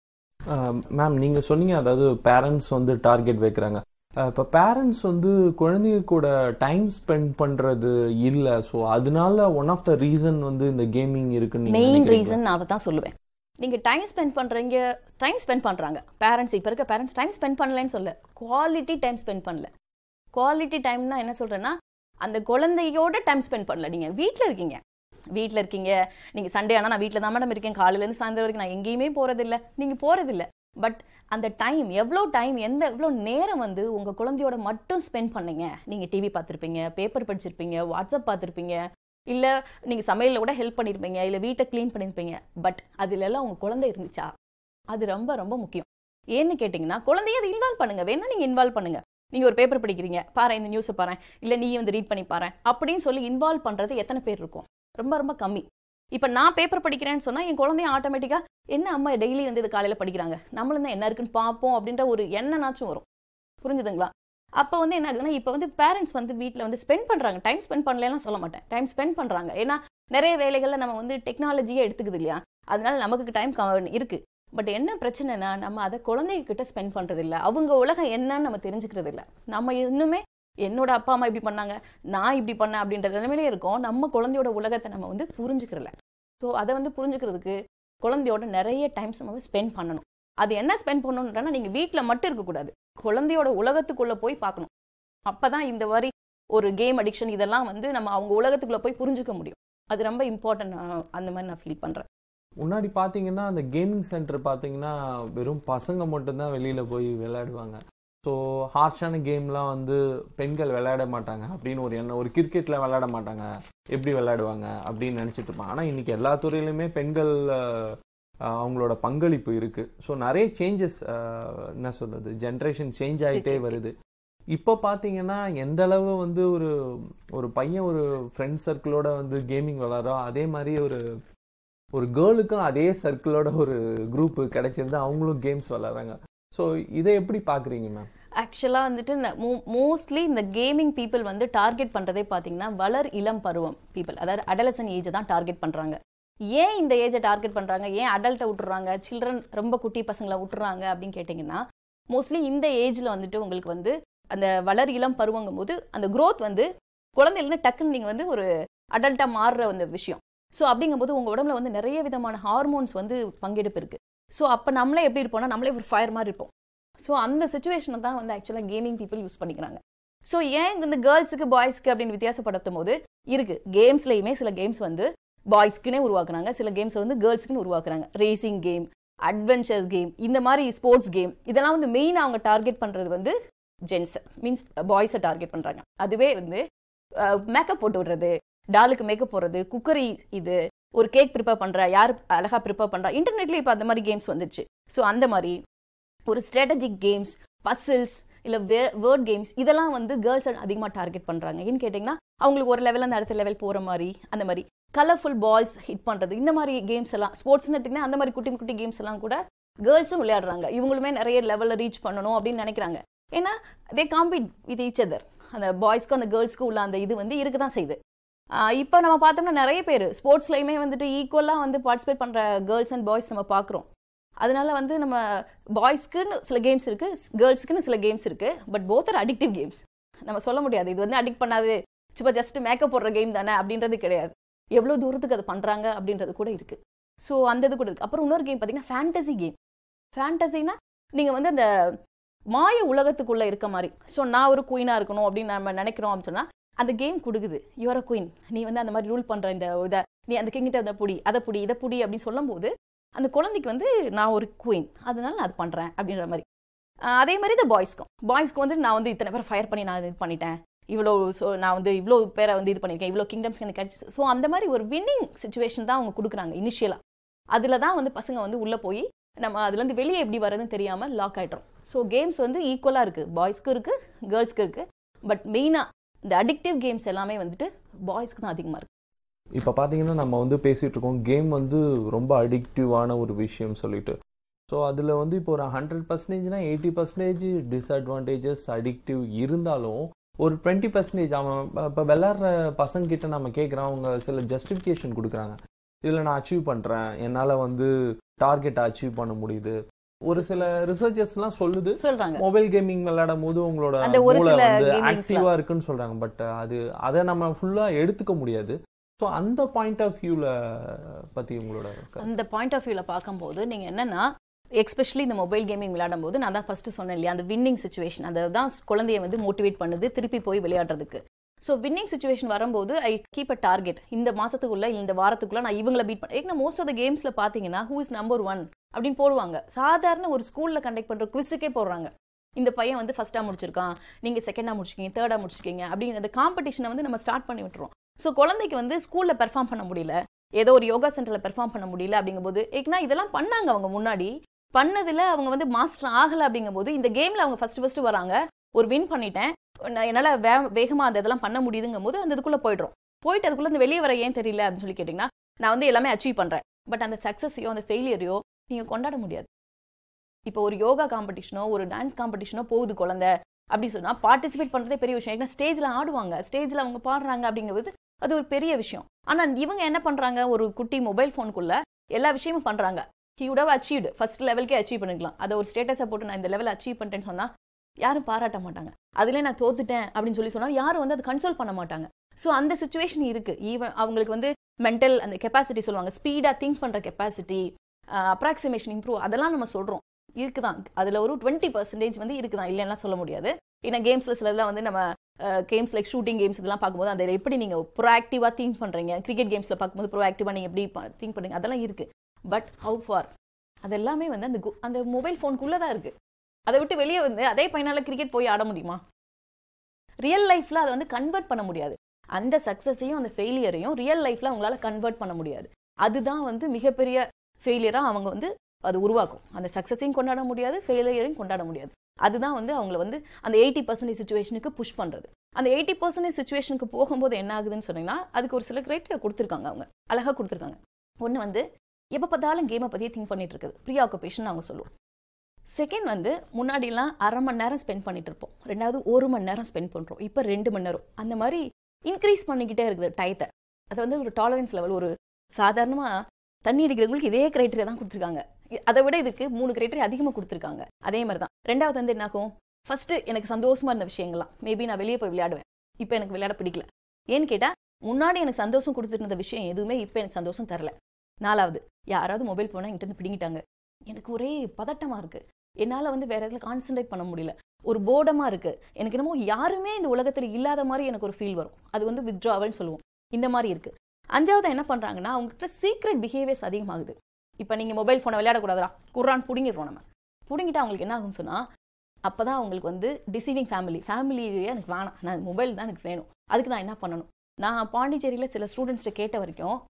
மேம் நீங்க சொன்னீங்க, அதாவது பேரண்ட்ஸ் வந்து டார்கெட் வைக்கிறாங்க. இப்போ பேரண்ட்ஸ் வந்து குழந்தைங்க கூட டைம் ஸ்பெண்ட் பண்றது இல்லை. ஸோ அதனால ஒன் ஆஃப் த ரீசன் வந்து இந்த கேமிங் இருக்குன்னு மெயின் ரீசன் நான் அதை தான் சொல்லுவேன். நீங்க டைம் ஸ்பெண்ட் பண்றீங்க, டைம் ஸ்பெண்ட் பண்றாங்க பேரண்ட்ஸ். இப்போ இருக்க பேரண்ட்ஸ் டைம் ஸ்பெண்ட் பண்ணலன்னு சொல்ல, குவாலிட்டி டைம் ஸ்பெண்ட் பண்ணல. குவாலிட்டி டைம்னா என்ன சொல்றேன்னா அந்த குழந்தையோட டைம் ஸ்பெண்ட் பண்ணல. நீங்க வீட்டில் இருக்கீங்க, வீட்டில் இருக்கீங்க, நீங்க சண்டே ஆனால் நான் வீட்டில் தான் மேடம் இருக்கேன், காலையிலேருந்து சாயந்தரம் வரைக்கும் நான் எங்கேயுமே போறதில்லை, நீங்க போறதில்லை. பட் அந்த டைம் எவ்வளோ டைம் எந்த எவ்வளோ நேரம் வந்து உங்கள் குழந்தையோட மட்டும் ஸ்பெண்ட் பண்ணீங்க. நீங்கள் டிவி பார்த்துருப்பீங்க, பேப்பர் படிச்சிருப்பீங்க, வாட்ஸ்அப் பார்த்துருப்பீங்க, இல்லை நீங்கள் சமையலில் கூட ஹெல்ப் பண்ணியிருப்பீங்க, இல்லை வீட்டை க்ளீன் பண்ணியிருப்பீங்க. பட் அதில் எல்லாம் உங்கள் குழந்தை இருந்துச்சா? அது ரொம்ப ரொம்ப முக்கியம். ஏன்னு கேட்டிங்கன்னா குழந்தைய அதை இன்வால்வ் பண்ணுங்க. வேணா நீங்கள் இன்வால்வ் பண்ணுங்க. நீங்கள் ஒரு பேப்பர் படிக்கிறீங்க, பாரு இந்த நியூஸை பாரு, இல்லை நீ வந்து ரீட் பண்ணி பாரு அப்படின்னு சொல்லி இன்வால்வ் பண்ணுறது எத்தனை பேர் இருக்கும்? ரொம்ப ரொம்ப கம்மி. இப்போ நான் பேப்பர் படிக்கிறேன்னு சொன்னால் என் குழந்தைய ஆட்டோமேட்டிக்காக என்ன அம்மா டெய்லி வந்து இது காலையில் படிக்கிறாங்க, நம்மளும் தான் என்ன இருக்குன்னு பார்ப்போம் அப்படின்ற ஒரு எண்ணனாச்சும் வரும். புரிஞ்சுதுங்களா? அப்போ வந்து என்ன ஆகுதுன்னா இப்போ வந்து பேரண்ட்ஸ் வந்து வீட்டில் வந்து ஸ்பெண்ட் பண்ணுறாங்க. டைம் ஸ்பெண்ட் பண்ணலாம் சொல்ல மாட்டேன், டைம் ஸ்பெண்ட் பண்ணுறாங்க. ஏன்னா நிறைய வேலைகளில் நம்ம வந்து டெக்னாலஜியே எடுத்துக்குது இல்லையா, அதனால நமக்கு டைம் இருக்குது. பட் என்ன பிரச்சனைனா நம்ம அதை குழந்தைகிட்ட ஸ்பெண்ட் பண்ணுறது இல்லை. அவங்க உலகம் என்னன்னு நம்ம தெரிஞ்சுக்கிறது இல்லை. நம்ம இன்னுமே என்னோட அப்பா அம்மா இப்படி பண்ணாங்க, நான் இப்படி பண்ணேன் அப்படின்ற நிலைமையிலே இருக்கோம். நம்ம குழந்தையோட உலகத்தை நம்ம வந்து புரிஞ்சுக்கிறல. ஸோ அதை வந்து புரிஞ்சுக்கிறதுக்கு குழந்தையோட நிறைய டைம்ஸ் நம்ம ஸ்பெண்ட் பண்ணணும். அது என்ன ஸ்பெண்ட் பண்ணணுன்றனா நீங்கள் வீட்டில் மட்டும் இருக்கக்கூடாது, குழந்தையோட உலகத்துக்குள்ளே போய் பார்க்கணும். அப்போ தான் இந்த மாதிரி ஒரு கேம் அடிக்ஷன் இதெல்லாம் வந்து நம்ம அவங்க உலகத்துக்குள்ளே போய் புரிஞ்சுக்க முடியும். அது ரொம்ப இம்பார்ட்டன்ட். அந்த மாதிரி நான் ஃபீல் பண்ணுறேன். முன்னாடி பார்த்தீங்கன்னா அந்த கேமிங் சென்டர் பார்த்தீங்கன்னா வெறும் பசங்க மட்டும்தான் வெளியில் போய் விளையாடுவாங்க. ஸோ ஹார்ஷான கேம்லாம் வந்து பெண்கள் விளையாட மாட்டாங்க அப்படின்னு ஒரு எண்ணம். ஒரு கிரிக்கெட்டில் விளையாட மாட்டாங்க, எப்படி விளையாடுவாங்க அப்படின்னு நினச்சிட்டு இருப்பாங்க. ஆனால் இன்னைக்கு எல்லா துறையிலுமே பெண்கள் அவங்களோட பங்களிப்பு இருக்கு. ஸோ நிறைய சேஞ்சஸ், என்ன சொல்றது, ஜென்ரேஷன் சேஞ்ச் ஆகிட்டே வருது. இப்போ பார்த்தீங்கன்னா எந்த அளவு வந்து ஒரு ஒரு பையன் ஒரு ஃப்ரெண்ட் சர்க்கிளோட வந்து கேமிங் விளையாடுறோம், அதே மாதிரி ஒரு ஒரு கேர்ளுக்கும் அதே சர்க்கிளோட ஒரு குரூப் கிடைச்சிருந்து அவங்களும் கேம்ஸ் விளையாடுறாங்க. ஸோ இதை எப்படி பார்க்குறீங்க மேம்? ஆக்சுவலாக வந்துட்டு மோஸ்ட்லி இந்த கேமிங் பீப்புள் வந்து டார்கெட் பண்ணுறதே பார்த்தீங்கன்னா வளர் இளம் பருவம் பீப்புள், அதாவது அடலசன் ஏஜை தான் டார்கெட் பண்ணுறாங்க. ஏன் இந்த ஏஜை டார்கெட் பண்ணுறாங்க, ஏன் அடல்ட்டை விட்டுறாங்க, சில்ட்ரன் ரொம்ப குட்டி பசங்களை விட்டுறாங்க அப்படின்னு கேட்டிங்கன்னா மோஸ்ட்லி இந்த ஏஜில் வந்துட்டு உங்களுக்கு வந்து அந்த வளர் இளம் பருவங்கும் போது அந்த க்ரோத் வந்து குழந்தையிலேருந்து டக்குன்னு நீங்கள் வந்து ஒரு அடல்ட்டாக மாறுற அந்த விஷயம். ஸோ அப்படிங்கும்போது உங்கள் உடம்புல வந்து நிறைய விதமான ஹார்மோன்ஸ் வந்து பங்கெடுப்பு இருக்குது. ஸோ அப்போ நம்மளே எப்படி இருப்போம்னா நம்மளே ஒரு ஃபயர் மாதிரி இருப்போம். ஸோ அந்த சுச்சுவேஷனை தான் வந்து ஆக்சுவலாக கேமிங் பீப்புள் யூஸ் பண்ணிக்கிறாங்க. ஸோ ஏன் இந்த கேர்ள்ஸுக்கு பாய்ஸ்க்கு அப்படின்னு வித்தியாசப்படுத்தும் போது இருக்குது, கேம்ஸ்லையுமே சில கேம்ஸ் வந்து பாய்ஸ்க்குன்னே உருவாக்குறாங்க, சில கேம்ஸ் வந்து கேர்ள்ஸுக்குன்னு உருவாக்குறாங்க. ரேசிங் கேம், அட்வென்ச்சர்ஸ் கேம், இந்த மாதிரி ஸ்போர்ட்ஸ் கேம், இதெல்லாம் வந்து மெயினாக அவங்க டார்கெட் பண்ணுறது வந்து ஜென்ஸ் மீன்ஸ் பாய்ஸை டார்கெட் பண்ணுறாங்க. அதுவே வந்து மேக்கப் போட்டு விடுறது, டாலுக்கு மேக்கப் போடுறது, குக்கரி, இது ஒரு கேக் ப்ரிப்பேர் பண்ணுறா, யார் அழகாக ப்ரிப்பேர் பண்ணுறா, இன்டர்நெட்லேயே இப்போ அந்த மாதிரி கேம்ஸ் வந்துச்சு. ஸோ அந்த மாதிரி ஒரு ஸ்ட்ராட்டஜிக் கேம்ஸ், பசில்ஸ், இல்லை வே வேர்ட் கேம்ஸ், இதெல்லாம் வந்து கேர்ள்ஸ் அதிகமாக டார்கெட் பண்ணுறாங்க. ஏன்னு கேட்டிங்கன்னா அவங்களுக்கு ஒரு லெவலில் அந்த அடுத்த லெவல் போகிற மாதிரி, அந்த மாதிரி கலர்ஃபுல் பால்ஸ் ஹிட் பண்ணுறது, இந்த மாதிரி கேம்ஸ் எல்லாம் ஸ்போர்ட்ஸ்னு எடுத்திங்கன்னா அந்த மாதிரி குட்டி குட்டி கேம்ஸ் எல்லாம் கூட கேர்ள்ஸும் விளையாடுறாங்க. இவங்களுமே நிறைய லெவலில் ரீச் பண்ணணும் அப்படின்னு நினைக்கிறாங்க. ஏன்னா தே காம்பீட் வித் ஈச் அதர். அந்த பாய்ஸ்க்கும் அந்த கேர்ள்ஸ்க்கும் உள்ள அந்த இது வந்து இருக்க தான் செய்யுது. இப்போ நம்ம பார்த்தோம்னா நிறைய பேர் ஸ்போர்ட்ஸ்லையுமே வந்துட்டு ஈக்குவலாக வந்து பார்ட்டிசிபேட் பண்ணுற கேர்ள்ஸ் அண்ட் பாய்ஸ் நம்ம பார்க்குறோம். அதனால வந்து நம்ம பாய்ஸ்க்குன்னு சில கேம்ஸ் இருக்குது, கேர்ள்ஸ்க்குன்னு சில கேம்ஸ் இருக்குது. But both are addictive games. நம்ம சொல்ல முடியாது இது வந்து அடிக்ட் பண்ணாது, சும்மா ஜஸ்ட் மேக்கப் போடுற கேம் தானே அப்படின்றது கிடையாது. எவ்வளோ தூரத்துக்கு அது பண்ணுறாங்க அப்படின்றது கூட இருக்குது. ஸோ அந்த இது கூட இருக்குது. அப்புறம் இன்னொரு கேம் பார்த்தீங்கன்னா ஃபேண்டசி கேம். ஃபேண்டசினா நீங்கள் வந்து அந்த மாய உலகத்துக்குள்ளே இருக்க மாதிரி. ஸோ நான் ஒரு குயினாக இருக்கணும் அப்படின்னு நம்ம நினைக்கிறோம் அப்படின்னு சொன்னால் அந்த கேம் கொடுக்குது, யுவர் அ குயின், நீ வந்து அந்த மாதிரி ரூல் பண்ணுற இந்த இதை, நீ அந்த கிங்கிட்ட அதை புடி, அதை புடி, இதை புடி அப்படின்னு சொல்லும் போது அந்த குழந்தைக்கு வந்து நான் ஒரு குயின், அதனால நான் அது பண்ணுறேன் அப்படின்ற மாதிரி. அதே மாதிரி இந்த பாய்ஸ்க்கும் பாய்ஸ்க்கு வந்து நான் வந்து இத்தனை பேர் ஃபயர் பண்ணி நான் இது பண்ணிட்டேன், இவ்வளோ ஸோ நான் வந்து இவ்வளோ பேரை வந்து இது பண்ணியிருக்கேன், இவ்வளோ கிங்டம்ஸ் எனக்கு கிடச்சி. ஸோ அந்த மாதிரி ஒரு வின்னிங் சுச்சுவேஷன் தான் அவங்க கொடுக்குறாங்க இனிஷியலாக. அதில் தான் வந்து பசங்க வந்து உள்ளே போய் நம்ம அதுலேருந்து வெளியே எப்படி வர்றதுன்னு தெரியாமல் லாக் ஆகிட்டோம். ஸோ கேம்ஸ் வந்து ஈக்குவலாக இருக்குது, பாய்ஸ்க்கு இருக்குது, கேர்ள்ஸ்க்கு இருக்குது. பட் மெயினாக இந்த அடிக்டிவ் கேம்ஸ் எல்லாமே வந்துட்டு பாய்ஸ்க்கு தான் அதிகமாக இருக்குது. இப்போ பார்த்தீங்கன்னா நம்ம வந்து பேசிகிட்டு இருக்கோம் கேம் வந்து ரொம்ப அடிக்டிவான ஒரு விஷயம் சொல்லிட்டு. ஸோ அதில் வந்து இப்போ ஒரு hundred பர்சன்டேஜ்னா eighty percentage disadvantages addictive இருந்தாலும் ஒரு டுவெண்ட்டி பர்சன்டேஜ் அவன் இப்போ விளாட்ற பசங்கிட்ட நம்ம கேட்குறோம், அவங்க சில ஜஸ்டிஃபிகேஷன் கொடுக்குறாங்க. இதில் நான் அச்சீவ் பண்ணுறேன், என்னால் வந்து டார்கெட்டை அச்சீவ் பண்ண முடியுது. ஒரு சில ரிசர்ச்சர்ஸ்லாம் சொல்லுது சொல்றாங்க மொபைல் கேமிங் விளையாடும் போது உங்களோட மூளை வந்து ஆக்டிவா இருக்குன்னு சொல்றாங்க. பட் அது அதை நம்ம ஃபுல்லா எடுத்துக்க முடியாது. ஸோ அந்த பாயிண்ட் ஆஃப் வியூல பத்தி உங்களோட அந்த பாயிண்ட் ஆஃப் வியூல பார்க்கும்போது நீங்க என்னன்னா எஸ்பெஷலி இந்த மொபைல் கேமிங் விளையாடும் போது நான் தான் ஃபர்ஸ்ட் சொன்னேன் இல்லையா, அந்த வின்னிங் சுச்சுவேஷன் அதை தான் குழந்தைய வந்து மோட்டிவேட் பண்ணுது திருப்பி போய் விளையாடுறதுக்கு. ஸோ வின்னிங் சுச்சுவேஷன் வரும்போது ஐ கீப் அ டார்கெட், இந்த மாசத்துக்குள்ள இந்த வாரத்துக்குள்ள நான் இவங்களை பீட் பண்ண. ஏன்னா மோஸ்ட் ஆஃப் த கேம்ஸ்ல பாத்தீங்கன்னா ஹூ இஸ் நம்பர் ஒன் அப்படின்னு போடுவாங்க. சாதாரண ஒரு ஸ்கூல்ல கண்டக்ட் பண்ற குவிஸுக்கே போடுறாங்க, இந்த பையன் வந்து ஃபர்ஸ்டா முடிச்சிருக்கான், நீங்க செகண்டா முடிச்சிருக்கீங்க, தேர்டா முடிச்சிருக்கீங்க அப்படின்னு அந்த காம்படிஷனை வந்து நம்ம ஸ்டார்ட் பண்ணி விட்டுறோம். ஸோ குழந்தைக்கு வந்து ஸ்கூல்ல பெர்ஃபார்ம் பண்ண முடியல, ஏதோ ஒரு யோகா சென்டர்ல பெர்ஃபார்ம் பண்ண முடியல அப்படிங்கும்போது, ஏன்னா இதெல்லாம் பண்ணாங்க அவங்க முன்னாடி பண்ணதுல அவங்க வந்து மாஸ்டர் ஆகல அப்படிங்கும்போது இந்த கேம்ல அவங்க ஃபர்ஸ்ட் ஃபர்ஸ்ட் வராங்க, ஒரு வின் பண்ணிட்டேன், என்னால வே வேகமா அந்த இதெல்லாம் பண்ண முடியுதுங்கும் போது அந்த இதுக்குள்ள போயிடுறோம். போயிட்டு அதுக்குள்ள இந்த வெளியே வர ஏன் தெரியல அப்படின்னு சொல்லி கேட்டீங்கன்னா, நான் வந்து எல்லாமே அச்சீவ் பண்றேன், பட் அந்த சக்சஸையோ அந்த ஃபெயிலியரையோ நீங்க கொண்டாட முடியாது. இப்போ ஒரு யோகா காம்படிஷனோ ஒரு டான்ஸ் காம்படிஷனோ போகுது குழந்தை அப்படி சொன்னா பார்ட்டிசிபேட் பண்றதே பெரிய விஷயம். ஏன்னா ஸ்டேஜ்ல ஆடுவாங்க, ஸ்டேஜ்ல அவங்க பாடுறாங்க அப்படிங்கும்போது அது ஒரு பெரிய விஷயம். ஆனா இவங்க என்ன பண்றாங்க, ஒரு குட்டி மொபைல் போனுக்குள்ள எல்லா விஷயமும் பண்றாங்க. He would have achieved, first லெவலுக்கே achieve பண்ணிக்கலாம். அதை ஒரு ஸ்டேட்டஸை போட்டு நான் இந்த லெவல் அச்சீவ் பண்ணிட்டேன்னு சொன்னா யாரும் பாராட்ட மாட்டாங்க. அதுல நான் தோத்துட்டேன் அப்படின்னு சொல்லி சொன்னா யாரும் வந்து அதை கன்சோல் பண்ண மாட்டாங்க. ஸோ அந்த சுச்சுவேஷன் இருக்கு. ஈவன் அவங்களுக்கு வந்து மென்டல் அந்த கெப்பாசிட்டி சொல்லுவாங்க, ஸ்பீடா திங்க் பண்ற கெப்பாசிட்டி, அப்ராக்சிமேஷன் இம்ப்ரூவ், அதெல்லாம் நம்ம சொல்றோம் இருக்குதான். அதுல ஒரு டுவெண்ட்டி பர்சன்டேஜ் வந்து இருக்குதான், இல்லைன்னா சொல்ல முடியாது. ஏன்னா கேம்ஸ்ல சிலதெல்லாம் வந்து நம்ம கேம்ஸ் லைக் ஷூட்டிங் கேம்ஸ் இதெல்லாம் பார்க்கும்போது அதில் எப்படி நீங்க ப்ரோஆக்டிவா திங்க் பண்றீங்க, கிரிக்கெட் கேம்ஸ்ல பார்க்கும்போது ப்ரோஆக்டிவா நீங்க எப்படி திங்க் பண்றீங்க, அதெல்லாம் இருக்கு. பட் ஹவு ஃபார் அது எல்லாமே வந்து அந்த அந்த மொபைல் ஃபோனுக்குள்ளதான் இருக்கு. அதை விட்டு வெளியே வந்து அதே பையனால கிரிக்கெட் போய் ஆட முடியுமா? ரியல் லைஃப்ல அதை வந்து கன்வெர்ட் பண்ண முடியாது. அந்த சக்சஸையும் அந்த ஃபெயிலியரையும் ரியல் லைஃப்ல அவங்களால கன்வெர்ட் பண்ண முடியாது. அதுதான் வந்து மிகப்பெரிய ஃபெயிலியரா அவங்க வந்து அது உருவாக்கும். அந்த சக்சஸையும் கொண்டாட முடியாது, ஃபெயிலியரையும் கொண்டாட முடியாது. அதுதான் வந்து அவங்கள வந்து அந்த எயிட்டி பர்சன்டேஜ் சுச்சுவேஷனுக்கு புஷ் பண்றது. அந்த எயிட்டி பர்சன்டேஜ் சுச்சுவேஷனுக்கு போகும்போது என்ன ஆகுதுன்னு சொன்னீங்கன்னா, அதுக்கு ஒரு சில கிரைட்டீரியா கொடுத்துருக்காங்க, அவங்க அழகா கொடுத்துருக்காங்க. ஒன்று வந்து எப்போ பார்த்தாலும் கேமை பற்றியே திங்க் பண்ணிட்டு இருக்குது, ப்ரீ ஆக்குபேஷன் அவங்க சொல்லுவோம். செகண்ட் வந்து முன்னாடிலாம் அரை மணி நேரம் ஸ்பெண்ட் பண்ணிட்டு இருப்போம், ரெண்டாவது ஒரு மணி நேரம் ஸ்பெண்ட் பண்ணுறோம், இப்போ ரெண்டு மணி நேரம். அந்த மாதிரி இன்க்ரீஸ் பண்ணிக்கிட்டே இருக்குது டயத்தை. அதை வந்து ஒரு டாலரன்ஸ் லெவல், ஒரு சாதாரணமாக தண்ணி அடிக்கிறவங்களுக்கு இதே கிரைட்டீரியா தான் கொடுத்துருக்காங்க, அதை விட இதுக்கு மூணு கிரைட்டீரியா அதிகமாக கொடுத்துருக்காங்க. அதே மாதிரி தான் ரெண்டாவது வந்து என்னாகும், ஃபர்ஸ்ட் எனக்கு சந்தோஷமா இருந்த விஷயங்கள்லாம் மேபி நான் வெளியே போய் விளையாடுவேன், இப்போ எனக்கு விளையாட பிடிக்கல. ஏன்னு கேட்டால் முன்னாடி எனக்கு சந்தோஷம் கொடுத்துட்டு இருந்த விஷயம் எதுவுமே இப்போ எனக்கு சந்தோஷம் தரல. நாலாவது யாராவது மொபைல் போனால் என்கிட்ட இருந்து பிடிங்கிட்டாங்க, எனக்கு ஒரே பதட்டமாக இருக்குது, என்னால் வந்து வேற எதில் கான்சென்ட்ரேட் பண்ண முடியல, ஒரு போர்டமாக இருக்குது, எனக்கு என்னமோ யாருமே இந்த உலகத்தில் இல்லாத மாதிரி எனக்கு ஒரு ஃபீல் வரும், அது வந்து வித்ட்ராவல்னு சொல்லுவோம். இந்த மாதிரி இருக்குது. அஞ்சாவது என்ன பண்ணுறாங்கன்னா, அவங்ககிட்ட சீக்ரெட் பிஹேவியர்ஸ் அதிகமாகுது. இப்போ நீங்கள் மொபைல் ஃபோனை விளையாடக்கூடாதா, குர்ரான் பிடிங்கிடுறோம். நம்ம பிடிங்கிட்டு அவங்களுக்கு என்ன ஆகும்னு சொன்னால், அப்போ தான் அவங்களுக்கு வந்து டிசீவிங் ஃபேமிலி ஃபேமிலியே எனக்கு வேணாம், நான் மொபைல் தான் எனக்கு வேணும், அதுக்கு நான் என்ன பண்ணணும். நான் பாண்டிச்சேரியில் சில ஸ்டூடெண்ட்ஸ்கிட்ட கேட்ட வரைக்கும்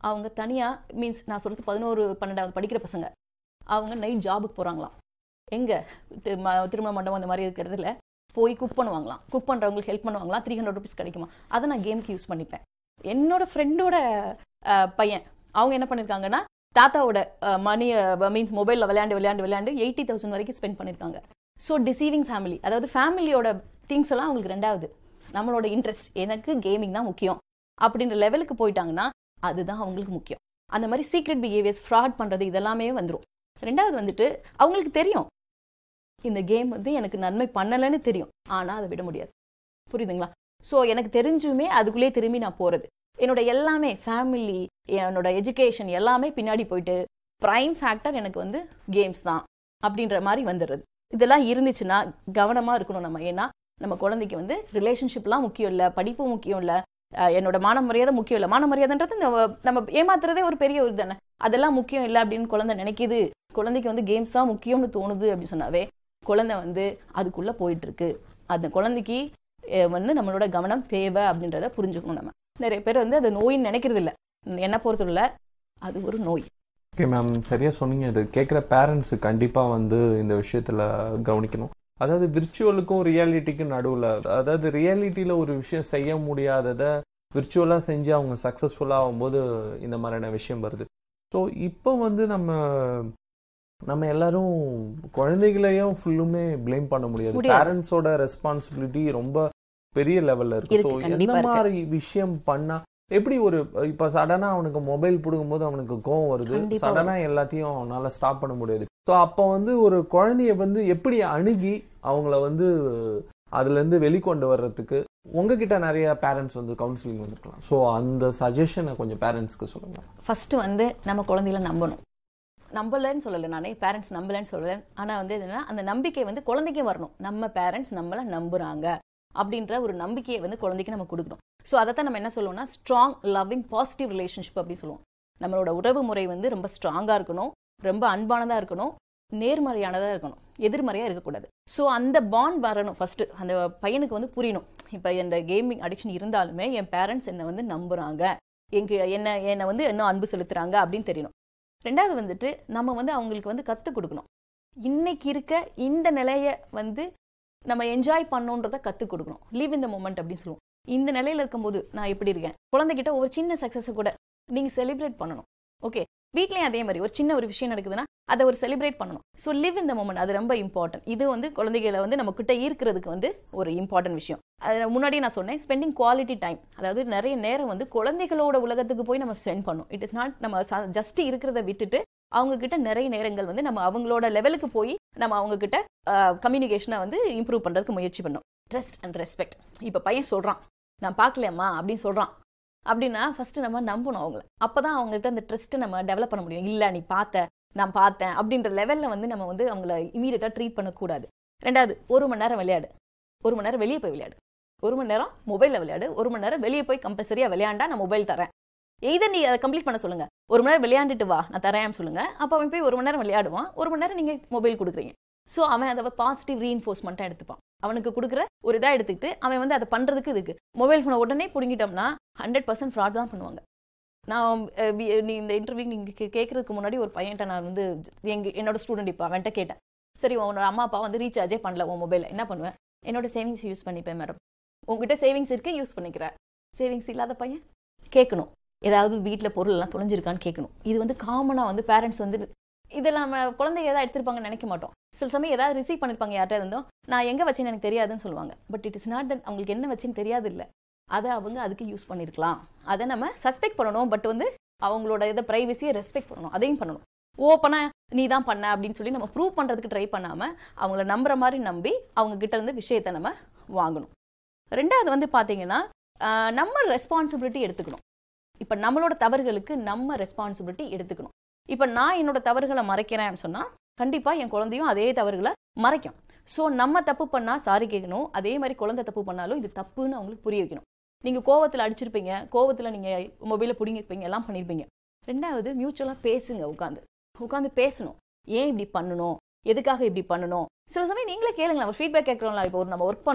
அவங்க தனியாக மீன்ஸ் நான் சொல்கிறது பதினோரு பன்னெண்டாவது படிக்கிற பசங்க அவங்க நைட் ஜாபுக்கு போகிறாங்களாம். எங்கே திருமண மண்டபம் அந்த மாதிரி இருக்கிற இடத்துல போய் குக் பண்ணுவாங்களாம். குக் பண்ணுறவங்களுக்கு ஹெல்ப் பண்ணுவாங்களாம். த்ரீ ஹண்ட்ரட் ருபீஸ் கிடைக்குமா. அதை நான் கேமுக்கு யூஸ் பண்ணிப்பேன். என்னோட ஃப்ரெண்டோட பையன் அவங்க என்ன பண்ணியிருக்காங்கன்னா தாத்தாவோட மணி மீன்ஸ் மொபைலில் விளையாண்டு விளையாண்டு விளையாண்டு எயிட்டி தௌசண்ட் வரைக்கும் ஸ்பெண்ட் பண்ணியிருக்காங்க. ஸோ டிசீவிங் ஃபேமிலி, அதாவது ஃபேமிலியோட திங்ஸ் எல்லாம் அவங்களுக்கு ரெண்டாவது, நம்மளோட இன்ட்ரெஸ்ட் எனக்கு கேமிங் தான் முக்கியம் அப்படின்ற லெவலுக்கு போயிட்டாங்கன்னா அதுதான் அவங்களுக்கு முக்கியம். அந்த மாதிரி சீக்ரெட் பிஹேவியர்ஸ், ஃப்ராட் பண்ணுறது இதெல்லாமே வந்துடும். ரெண்டாவது வந்துட்டு அவங்களுக்கு தெரியும் இந்த கேம் வந்து எனக்கு நன்மை பண்ணலைன்னு தெரியும், ஆனால் அதை விட முடியாது. புரியுதுங்களா? ஸோ எனக்கு தெரிஞ்சுமே அதுக்குள்ளேயே திரும்பி நான் போகிறது. என்னோட எல்லாமே ஃபேமிலி, என்னோட எஜுகேஷன் எல்லாமே பின்னாடி போயிட்டு ப்ரைம் ஃபேக்டர் எனக்கு வந்து கேம்ஸ் தான் அப்படின்ற மாதிரி வந்துடுறது. இதெல்லாம் இருந்துச்சுன்னா கவனமாக இருக்கணும் நம்ம. ஏன்னா நம்ம குழந்தைக்கு வந்து ரிலேஷன்ஷிப்லாம் முக்கியம் இல்லை, படிப்பு முக்கியம் இல்லை, என்னோட மான மரியாதை முக்கியம் இல்லை. மான மரியாதைன்றது நம்ம ஏமாத்துறதே ஒரு பெரிய ஒரு தானே, அதெல்லாம் முக்கியம் இல்லை அப்படின்னு குழந்தை நினைக்கிது. குழந்தைக்கு வந்து கேம்ஸ் தான் முக்கியம்னு தோணுது அப்படின்னு சொன்னாவே குழந்தை வந்து அதுக்குள்ளே போயிட்டு இருக்கு. அந்த குழந்தைக்கு வந்து நம்மளோட கவனம் தேவை அப்படின்றத புரிஞ்சுக்கணும். நம்ம நிறைய பேர் வந்து அது நோயின்னு நினைக்கிறது இல்லை. என்ன பொறுத்தவரை அது ஒரு நோய். ஓகே மேம், சரியா சொன்னீங்க. இது கேட்குற பேரண்ட்ஸு கண்டிப்பாக வந்து இந்த விஷயத்தில் கவனிக்கணும். அதாவது விர்ச்சுவலுக்கும் ரியாலிட்டிக்கும் நடுவில், அதாவது ரியாலிட்டியில் ஒரு விஷயம் செய்ய முடியாததை விர்ச்சுவலாக செஞ்சு அவங்க சக்ஸஸ்ஃபுல்லாக ஆகும்போது இந்த மாதிரியான விஷயம் வருது. ஸோ இப்போ வந்து நம்ம நம்ம எல்லாரும் குழந்தைகளையும் ஃபுல்லுமே பிளேம் பண்ண முடியாது. பேரண்ட்ஸோட ரெஸ்பான்சிபிலிட்டி ரொம்ப பெரிய லெவல்ல இருக்கு. ஸோ எந்த மாதிரி விஷயம் பண்ணா எப்படி ஒரு இப்ப சடனா அவனுக்கு மொபைல் பிடுங்கும் போது அவனுக்கு கோவம் வருது, சடனா எல்லாத்தையும் அவனால ஸ்டாப் பண்ண முடியாது. ஸோ அப்போ வந்து ஒரு குழந்தைய வந்து எப்படி அணுகி அவங்கள வந்து அதுல இருந்து வெளிக்கொண்டு வர்றதுக்கு உங்ககிட்ட நிறைய பேரண்ட்ஸ் வந்து கவுன்சிலிங் வந்துருக்கலாம். ஸோ அந்த சஜஷனை கொஞ்சம் பேரண்ட்ஸ்க்கு சொல்லுங்க. ஃபர்ஸ்ட் வந்து நம்ம குழந்தைகளை நம்பணும். நம்பலன்னு சொல்லலை, நானே பேரண்ட்ஸ் நம்பலன்னு சொல்லலை. ஆனால் வந்து என்னன்னா அந்த நம்பிக்கை வந்து குழந்தைக்கே வரணும். நம்ம பேரண்ட்ஸ் நம்மளை நம்புறாங்க அப்படின்ற ஒரு நம்பிக்கையை வந்து குழந்தைக்கு நம்ம கொடுக்கணும். ஸோ அதை தான் நம்ம என்ன சொல்லுவோம்னா ஸ்ட்ராங் லவ்விங் பாசிட்டிவ் ரிலேஷன்ஷிப் அப்படின்னு சொல்லுவோம். நம்மளோட உறவு முறை வந்து ரொம்ப ஸ்ட்ராங்காக இருக்கணும், ரொம்ப அன்பானதாக இருக்கணும், நேர்மறையானதாக இருக்கணும், எதிர்மறையாக இருக்கக்கூடாது. ஸோ அந்த பாண்ட் வரணும். ஃபர்ஸ்ட் அந்த பையனுக்கு வந்து புரியணும், இப்போ இந்த கேமிங் அடிக்ஷன் இருந்தாலுமே என் பேரண்ட்ஸ் என்னை வந்து நம்புறாங்க, எங்க என்ன என்னை வந்து இன்னும் அன்பு செலுத்துறாங்க அப்படின்னு தெரியணும். ரெண்டாவது வந்துட்டு நம்ம வந்து அவங்களுக்கு வந்து கற்றுக் கொடுக்கணும். இன்னைக்கு இருக்க இந்த நிலையை வந்து நம்ம என்ஜாய் பண்ணணுன்றதை கற்றுக் கொடுக்கணும். லீவ் இன் த மொமெண்ட் அப்படின்னு சொல்லுவோம். இந்த நிலையில இருக்கும்போது நான் எப்படி இருக்கேன், குழந்தைகிட்ட ஒரு சின்ன சக்ஸஸை கூட நீங்கள் செலிப்ரேட் பண்ணணும். ஓகே, வீட்லேயும் அதே மாதிரி ஒரு சின்ன ஒரு விஷயம் நடக்குதுன்னா அதை ஒரு செலிப்ரேட் பண்ணணும். So live in the moment, அது ரொம்ப இம்பார்ட்டன்ட். இது வந்து குழந்தைகளை வந்து நம்ம கிட்ட ஈர்க்கிறதுக்கு வந்து ஒரு இம்பார்ட்டன்ட் விஷயம். அது முன்னாடியே நான் சொன்னேன், ஸ்பெண்டிங் குவாலிட்டி டைம், அதாவது நிறைய நேரம் வந்து குழந்தைகளோட உலகத்துக்கு போய் நம்ம ஸ்பெண்ட் பண்ணணும். இட் இஸ் நாட் நம்ம ஜஸ்ட் இருக்கிறத விட்டுட்டு அவங்க கிட்ட நிறைய நேரங்கள் வந்து நம்ம அவங்களோட லெவலுக்கு போய் நம்ம அவங்க கிட்ட கம்யூனிகேஷனை வந்து இம்ப்ரூவ் பண்றதுக்கு முயற்சி பண்ணணும். Trust and respect. இப்போ பையன் சொல்றான் நான் பார்க்கலையம்மா அப்படின்னு சொல்றான் அப்படின்னா ஃபர்ஸ்ட் நம்ம நம்பணும் அவங்கள. அப்பதான் அவங்ககிட்ட அந்த ட்ரஸ்ட்டை நம்ம டெவலப் பண்ண முடியும். இல்லை நீ பார்த்த நான் பார்த்தேன் அப்படின்ற லெவலில் வந்து நம்ம வந்து அவங்கள இமீடியட்டாக ட்ரீட் பண்ணக்கூடாது. ரெண்டாவது, ஒரு மணி நேரம் விளையாடு, ஒரு மணி நேரம் வெளியே போய் விளையாடு, ஒரு மணி நேரம் மொபைலில் விளையாடு, ஒரு மணி நேரம் வெளியே போய் கம்பல்சரியாக விளையாண்டா நான் மொபைல் தரேன். இதை நீ அதை கம்ப்ளீட் பண்ண சொல்லுங்க. ஒரு மணி நேரம் விளையாண்டுட்டு வா நான் தரேன் சொல்லுங்க. அப்போ அவன் போய் ஒரு மணி நேரம் விளையாடுவான், ஒரு மணி நேரம் நீங்கள் மொபைல் கொடுக்குறீங்க. ஸோ அவன் அதை பாசிட்டிவ் ரீஇன்ஃபோர்ஸ்மெண்ட்டாக எடுத்துப்பான். அவனுக்கு கொடுக்குற ஒரு இதாக எடுத்துக்கிட்டு அவன் வந்து அதை பண்ணுறதுக்கு இதுக்கு மொபைல் ஃபோனை உடனே பிடிங்கிட்டோம்னா ஹண்ட்ரட் பர்சன்ட் ஃப்ராட் தான் பண்ணுவாங்க. நான் நீ இந்த இன்டர்வியூ நீங்கள் கேட்கறதுக்கு முன்னாடி ஒரு பையன்ட்ட நான் வந்து எங்கள் என்னோட ஸ்டூடெண்ட் இப்போ அவன்கிட்ட கேட்டேன், சரி உன்னோட அம்மா அப்பா வந்து ரீசார்ஜே பண்ணல உன் மொபைலில் என்ன பண்ணுவேன்? என்னோட சேவிங்ஸ் யூஸ் பண்ணிப்பேன் மேடம். உங்ககிட்ட சேவிங்ஸ் இருக்கு யூஸ் பண்ணிக்கிற. சேவிங்ஸ் இல்லாத பையன் கேட்கணும், ஏதாவது வீட்டில் பொருள் எல்லாம் தொலைஞ்சிருக்கான்னு கேட்கணும். இது வந்து காமனாக வந்து பேரண்ட்ஸ் வந்து இதெல்லாம் நம்ம குழந்தைங்க ஏதாவது எடுத்திருப்பாங்கன்னு நினைக்க மாட்டோம். சில சமயம் ஏதாவது ரிசீவ் பண்ணிருப்பாங்க யார்கிட்ட இருந்தோம், நான் எங்கே வச்சேன்னு எனக்கு தெரியாதுன்னு சொல்லுவாங்க. But it is not that அவங்களுக்கு என்ன வச்சுன்னு தெரியாது இல்லை, அதை அவங்க அதுக்கு யூஸ் பண்ணியிருக்கலாம். அதை நம்ம சஸ்பெக்ட் பண்ணணும். பட் வந்து அவங்களோட இதை ப்ரைவசியை ரெஸ்பெக்ட் பண்ணணும், அதையும் பண்ணணும். ஓப்பனாக நீ தான் பண்ண அப்படின்னு சொல்லி நம்ம ப்ரூவ் பண்ணுறதுக்கு ட்ரை பண்ணாமல் அவங்கள நம்புற மாதிரி நம்பி அவங்க கிட்ட இருந்து விஷயத்தை நம்ம வாங்கணும். ரெண்டாவது வந்து பார்த்தீங்கன்னா நம்ம ரெஸ்பான்சிபிலிட்டி எடுத்துக்கணும். இப்போ நம்மளோட தவறுகளுக்கு நம்ம ரெஸ்பான்சிபிலிட்டி எடுத்துக்கணும். இப்போ நான் என்னோட தவறுகளை மறைக்கிறேன்னு சொன்னால் கண்டிப்பாக என் குழந்தையும் அதே தவறுகளை மறைக்கும். ஸோ நம்ம தப்பு பண்ணால் சாரி கேட்கணும், அதே மாதிரி குழந்தை தப்பு பண்ணாலும் இது தப்புன்னு அவங்களுக்கு புரிய வைக்கணும். நீங்கள் கோவத்தில் அடிச்சிருப்பீங்க, கோவத்தில் நீங்கள் மொபைலை பிடிங்கிருப்பீங்க, எல்லாம் பண்ணியிருப்பீங்க. ரெண்டாவது மியூச்சுவலாக பேசுங்க, உட்காந்து உட்காந்து பேசணும். ஏன் இப்படி பண்ணணும், எதுக்காக இப்படி பண்ணணும். சில சமயம் நீங்களே கேளுங்களா, ஒரு ஃபீட்பேக் கேட்குறோம்ல. இப்போ ஒரு நம்ம ஒர்க் பண்ணுறோம்,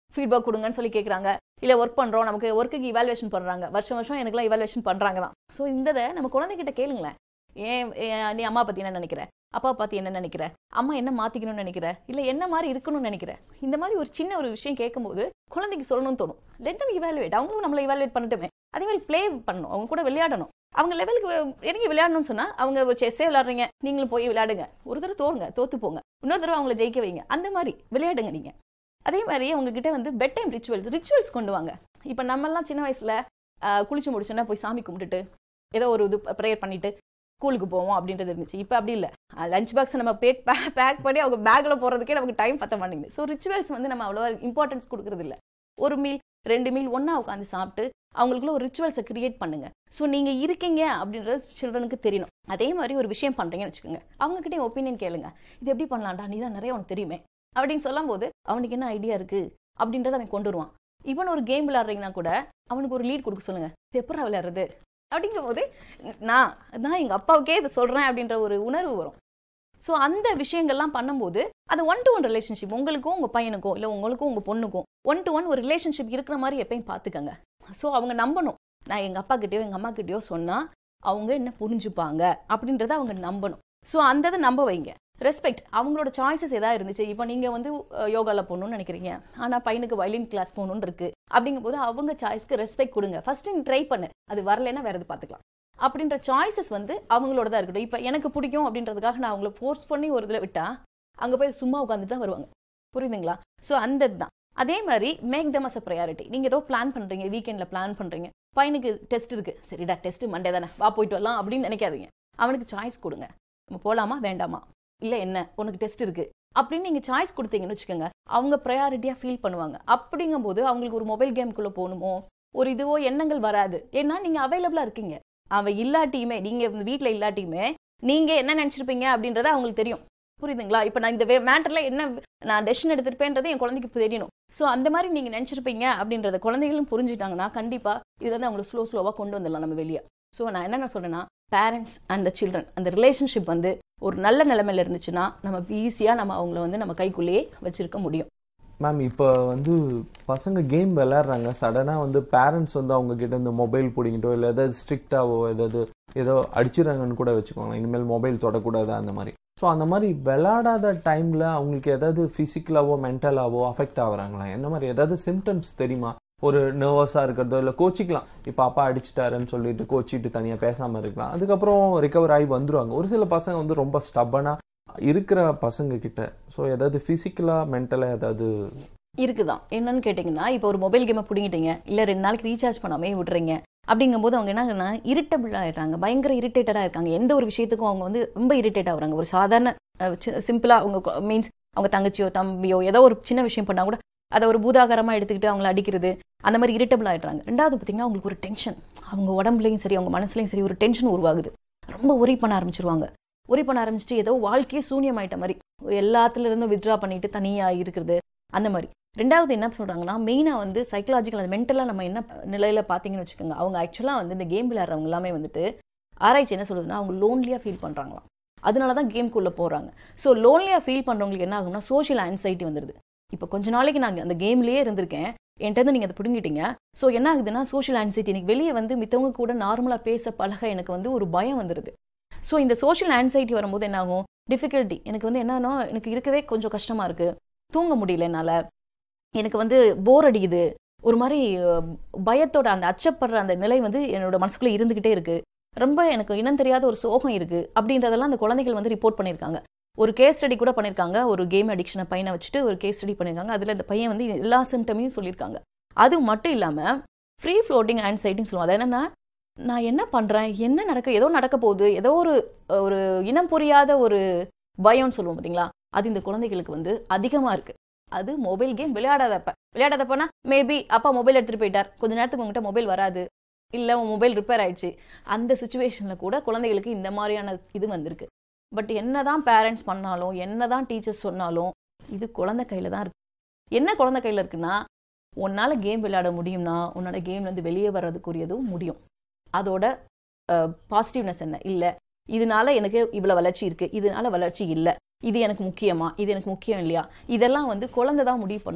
ஃபீட்பேக் கொடுங்கன்னு சொல்லி கேட்குறாங்க. இல்லை ஒர்க் பண்ணுறோம், நமக்கு ஒர்க்குக்கு இவாலுவேஷன் பண்ணுறாங்க, வருஷம் வருஷம் எனக்குலாம் இவாலுவேஷன் பண்ணுறாங்க தான். ஸோ இந்த நம்ம குழந்தைகிட்ட கேளுங்களேன், ஏன் நீ அம்மா பற்றி என்ன நினைக்கிற, அப்பா பற்றி என்ன நினைக்கிற, அம்மா என்ன மாற்றிக்கணும்னு நினைக்கிற, இல்லை என்ன மாதிரி இருக்கணும்னு நினைக்கிற, இந்த மாதிரி ஒரு சின்ன ஒரு விஷயம் கேட்கும்போது குழந்தைக்கு சொல்லணும்னு தோணும். லெட் தம் இவாலுவேட், அவங்களும் நம்மளை இவாலுவேட் பண்ணட்டுமே. அதே மாதிரி ப்ளே பண்ணணும், அவங்க கூட விளையாடணும். அவங்க லெவலுக்கு இறங்கி விளையாடணும்னு சொன்னால், அவங்க ஒரு செஸ்ஸே விளையாடுறீங்க, நீங்களும் போய் விளையாடுங்க. ஒரு தடவை தோறுங்க, தோத்து போங்க, இன்னொரு தடவை அவங்கள ஜெயிக்க வைங்க, அந்த மாதிரி விளையாடுங்க நீங்கள். அதே மாதிரி அவங்க கிட்ட வந்து பெட் டைம் ரிச்சுவல்ஸ் ரிச்சுவல்ஸ் கொண்டு வாங்க. இப்போ நம்மெல்லாம் சின்ன வயசில் குளிச்சு முடிச்சோன்னா போய் சாமி கும்பிட்டுட்டு ஏதோ ஒரு இது ப்ரேயர் பண்ணிட்டு ஸ்கூலுக்கு போவோம் அப்படின்றது இருந்துச்சு. இப்போ அப்படி இல்லை. லஞ்ச் பாக்ஸை நம்ம பேக் பேக் பண்ணி அவங்க பேக்கில் போகிறதுக்கே நமக்கு டைம் பத்த மாட்டேங்குது. ஸோ ரிச்சுவல்ஸ் வந்து நம்ம அவ்வளோ இம்பார்ட்டன்ஸ் கொடுக்குறது இல்லை. ஒரு மீல் ரெண்டு மீல் ஒன்றா உட்காந்து சாப்பிட்டு அவங்களுக்குள்ள ஒரு ரிச்சுவல்ஸை கிரியேட் பண்ணுங்க. ஸோ நீங்கள் இருக்கீங்க அப்படின்றது சில்ட்ரனுக்கு தெரியணும். அதே மாதிரி ஒரு விஷயம் பண்ணுறீங்கன்னு வச்சுக்கோங்க, அவங்ககிட்டயும் ஒப்பீனியன் கேளுங்க. இது எப்படி பண்ணலாம்டா, நீ தான் நிறைய உனக்கு தெரியுமே அப்படின்னு சொல்லும் போது அவனுக்கு என்ன ஐடியா இருக்குது அப்படின்றத அவன் கொண்டு வருவான். இவன் ஒரு கேம் விளையாடுறீங்கன்னா கூட அவனுக்கு ஒரு லீட் கொடுக்க சொல்லுங்க, இது எப்படி விளையாடுறது அப்படிங்கும் போது நான் நான் எங்கள் அப்பாவுக்கே இதை சொல்கிறேன் அப்படின்ற ஒரு உணர்வு வரும். ஸோ அந்த விஷயங்கள்லாம் பண்ணும்போது அது ஒன் டு ஒன் ரிலேஷன்ஷிப், உங்களுக்கும் உங்கள் பையனுக்கும் இல்லை உங்களுக்கும் உங்கள் பொண்ணுக்கும் ஒன் டு ஒன் ஒரு ரிலேஷன்ஷிப் இருக்கிற மாதிரி எப்பயும் பார்த்துக்கங்க. ஸோ அவங்க நம்பணும், நான் எங்கள் அப்பா கிட்டேயோ எங்கள் அம்மா கிட்டேயோ சொன்னால் அவங்க என்ன புரிஞ்சுப்பாங்க அப்படின்றத அவங்க நம்பணும். ஸோ அந்த இதை நம்ப வைங்க. ரெஸ்பெக்ட், அவங்களோட சாய்ஸஸ் எதாவது இருந்துச்சு. இப்போ நீங்கள் வந்து யோகாவில் போகணுன்னு நினைக்கிறீங்க, ஆனால் பையனுக்கு வயலின் கிளாஸ் போகணுன்னு இருக்கு அப்படிங்கும் போது அவங்க சாய்ஸ்க்கு ரெஸ்பெக்ட் கொடுங்க. ஃபர்ஸ்ட் நீ ட்ரை பண்ணு, அது வரலைன்னா வேறு எது பார்த்துக்கலாம் அப்படின்ற சாய்ஸஸ் வந்து அவங்களோட தான் இருக்கட்டும். இப்போ எனக்கு பிடிக்கும் அப்படின்றதுக்காக நான் அவங்கள ஃபோர்ஸ் பண்ணி ஒரு இதில் விட்டால் அங்கே போய் சும்மா உட்காந்துட்டு தான் வருவாங்க. புரியுதுங்களா? ஸோ அந்த இதுதான். அதே மாதிரி make them as a priority. நீங்கள் ஏதோ பிளான் பண்ணுறீங்க, வீக்கெண்டில் பிளான் பண்ணுறீங்க, பையனுக்கு டெஸ்ட் இருக்குது, சரிடா டெஸ்ட் மண்டே தானே வா போயிட்டு வரலாம் அப்படின்னு நினைக்காதீங்க. அவனுக்கு சாய்ஸ் கொடுங்க, நம்ம போகலாமா வேண்டாமா, இல்லை என்ன உனக்கு டெஸ்ட் இருக்குது அப்படின்னு நீங்கள் சாய்ஸ் கொடுத்தீங்கன்னு வச்சுக்கோங்க, அவங்க ப்ரையாரிட்டியாக ஃபீல் பண்ணுவாங்க. அப்படிங்கும்போது அவங்களுக்கு ஒரு மொபைல் கேமுக்குள்ளே போகணுமோ ஒரு இதுவோ எண்ணங்கள் வராது. ஏன்னா நீங்கள் அவைலபிளாக இருக்கீங்க. அவன் இல்லாட்டியுமே, நீங்கள் வீட்டில் இல்லாட்டியுமே நீங்கள் என்ன நினச்சிருப்பீங்க அப்படின்றத அவங்களுக்கு தெரியும். புரியுதுங்களா? இப்போ நான் இந்த மேட்டரில் என்ன நான் டெசிஷன் எடுத்திருப்பேன்றது என் குழந்தைக்கு தெரியணும். ஸோ அந்த மாதிரி நீங்கள் நினச்சிருப்பீங்க அப்படின்றத குழந்தைகளும் புரிஞ்சுட்டாங்கன்னா கண்டிப்பாக இது வந்து அவங்களை ஸ்லோ ஸ்லோவாக கொண்டு வந்துடலாம் நம்ம வெளியே. ஸோ நான் என்ன சொல்கிறேன்னா, பேரண்ட்ஸ் அண்ட் த சில்ட்ரன் அந்த ரிலேஷன்ஷிப் வந்து ஒரு நல்ல நிலைமையில் இருந்துச்சுன்னா நம்ம ஈஸியாக நம்ம அவங்கள வந்து நம்ம கைக்குள்ளேயே வச்சுருக்க முடியும். மேம், இப்போ வந்து பசங்க கேம் விளையாடுறாங்க, சடனாக வந்து பேரண்ட்ஸ் வந்து அவங்க கிட்ட இந்த மொபைல் பிடிங்கிட்டோ இல்லை ஏதாவது ஸ்ட்ரிக்டாவோ ஏதாவது ஏதோ அடிச்சிடறாங்கன்னு கூட வச்சுக்கோங்க, இனிமேல் மொபைல் தொடக்கூடாது அந்த மாதிரி. ஸோ அந்த மாதிரி விளையாடாத டைமில் அவங்களுக்கு ஏதாவது ஃபிசிக்கலாவோ மென்டலாவோ அஃபெக்ட் ஆகுறாங்களா? என்ன மாதிரி ஏதாவது சிம்டம்ஸ் தெரியுமா? ஒரு நர்வஸாக இருக்கிறதோ இல்லை கோச்சிக்கலாம், இப்போ அப்பா அடிச்சிட்டாருன்னு சொல்லிட்டு கோச்சிட்டு தனியாக பேசாமல் இருக்கலாம், அதுக்கப்புறம் ரிகவர் ஆகி வந்துடுவாங்க. ஒரு சில பசங்க வந்து ரொம்ப ஸ்டப்பனாக இருக்கிற பசங்க கிட்ட ஸோ ஏதாவது ஃபிசிக்கலாக மென்டலாக ஏதாவது இருக்குதான். என்னன்னு கேட்டிங்கன்னா, இப்போ ஒரு மொபைல் கேமை பிடிங்கிட்டீங்க, இல்லை ரெண்டு நாளைக்கு ரீசார்ஜ் பண்ணாமே விடுறீங்க அப்படிங்கும்போது அவங்க என்ன இரிட்டபிள் ஆகிடுறாங்க, பயங்கர இரிட்டேட்டடாக இருக்காங்க. எந்த ஒரு விஷயத்துக்கும் அவங்க வந்து ரொம்ப இரிட்டேட் ஆகுறாங்க. ஒரு சாதாரண சிம்பிளாக அவங்க மீன்ஸ் அவங்க தங்கச்சியோ தம்பியோ ஏதோ ஒரு சின்ன விஷயம் பண்ணால் கூட அதை ஒரு பூதாகரமாக எடுத்துக்கிட்டு அவங்கள அடிக்கிறது, அந்த மாதிரி இரிட்டபிள் ஆகிடுறாங்க. ரெண்டாவது பார்த்தீங்கன்னா அவங்களுக்கு ஒரு டென்ஷன், அவங்க உடம்புலையும் சரி அவங்க மனசுலையும் சரி ஒரு டென்ஷன் உருவாகுது. ரொம்ப ஒரி பண்ண ஆரம்பிச்சிருவாங்க. ஒரி பண்ண ஆரம்பிச்சுட்டு ஏதோ வாழ்க்கையே சூன்யமாயிட்ட மாதிரி எல்லாத்துலேருந்தும் வித்ட்ரா பண்ணிட்டு தனியாக இருக்கிறது அந்த மாதிரி. ரெண்டாவது என்ன சொல்கிறாங்கன்னா, மெயினாக வந்து சைக்கலாஜிக்கல் அந்த மென்டலாக நம்ம என்ன நிலையில் பார்த்தீங்கன்னு வச்சுக்கோங்க, அவங்க ஆக்சுவலாக வந்து இந்த கேம் விளையாடுறவங்க எல்லாமே வந்துட்டு ஆராய்ச்சி என்ன சொல்லுதுன்னா அவங்க லோன்லியாக ஃபீல் பண்ணுறாங்களாம். அதனால தான் கேம்குள்ளே போகிறாங்க. ஸோ லோன்லியாக ஃபீல் பண்ணுறவங்களுக்கு என்ன ஆகும்னா சோஷியல் ஆன்சைட்டி வந்துடுது. இப்போ கொஞ்ச நாளைக்கு நான் அந்த கேம்லேயே இருந்திருக்கேன், என்கிட்ட நீங்கள் அதை பிடுங்கிட்டீங்க. ஸோ என்ன ஆகுதுன்னா சோஷியல் ஆன்சைட்டி, எனக்கு வெளியே வந்து மித்தவங்க கூட நார்மலாக பேச பழக எனக்கு வந்து ஒரு பயம் வந்துடுது. ஸோ இந்த சோஷியல் ஆன்சைட்டி வரும்போது என்ன ஆகும், டிஃபிகல்ட்டி, எனக்கு வந்து என்னன்னா எனக்கு இருக்கவே கொஞ்சம் கஷ்டமாக இருக்குது, தூங்க முடியல என்னால், எனக்கு வந்து போர் அடிக்குது, ஒரு மாதிரி பயத்தோட அந்த அச்சப்படுற அந்த நிலை வந்து என்னோட மனசுக்குள்ளே இருந்துக்கிட்டே இருக்குது, ரொம்ப எனக்கு இனம் தெரியாத ஒரு சோகம் இருக்குது அப்படின்றதெல்லாம் அந்த குழந்தைகள் வந்து ரிப்போர்ட் பண்ணியிருக்காங்க. ஒரு கேஸ் ஸ்டடி கூட பண்ணியிருக்காங்க, ஒரு கேம் அடிக்ஷனை பையனை வச்சுட்டு ஒரு கேஸ் ஸ்டடி பண்ணியிருக்காங்க. அதில் இந்த பையன் வந்து எல்லா சிம்டமையும் சொல்லியிருக்காங்க. அது மட்டும் இல்லாமல் ஃப்ரீ ஃப்ளோட்டிங் ஆன்சைட்டின்னு சொல்லுவோம். அது என்னென்னா, நான் என்ன பண்ணுறேன், என்ன நடக்க ஏதோ நடக்க போகுது, ஏதோ ஒரு ஒரு இனம் புரியாத ஒரு பயம்னு சொல்லுவோம் பார்த்தீங்களா, அது இந்த குழந்தைகளுக்கு வந்து அதிகமாக இருக்குது. அது மொபைல் கேம் விளையாடாதப்ப விளையாடாதப்பனா மேபி அப்பா மொபைல் எடுத்துகிட்டு போயிட்டார், கொஞ்சம் நேரத்துக்கு உங்ககிட்ட மொபைல் வராது, இல்லை உன் மொபைல் ரிப்பேர் ஆயிடுச்சு, அந்த சுச்சுவேஷனில் கூட குழந்தைகளுக்கு இந்த மாதிரியான இது வந்திருக்கு. பட் என்ன தான் பேரண்ட்ஸ் பண்ணாலும் என்ன தான் டீச்சர்ஸ் சொன்னாலும் இது குழந்தை கையில் தான் இருக்குது. என்ன குழந்தை கையில் இருக்குன்னா, உன்னால் கேம் விளையாட முடியும்னா உன்னோட கேம்லேருந்து வெளியே வர்றதுக்குரியதும் முடியும். அதோட பாசிட்டிவ்னஸ் என்ன, இல்லை இதனால எனக்கு இவ்வளோ வளர்ச்சி இருக்குது, இதனால வளர்ச்சி இல்லை, இது எனக்கு முக்கியமா, இது எனக்கு முக்கியம் இல்லையா, இதெல்லாம் வந்து குழந்தை தான் முடிவு பண்ணணும்.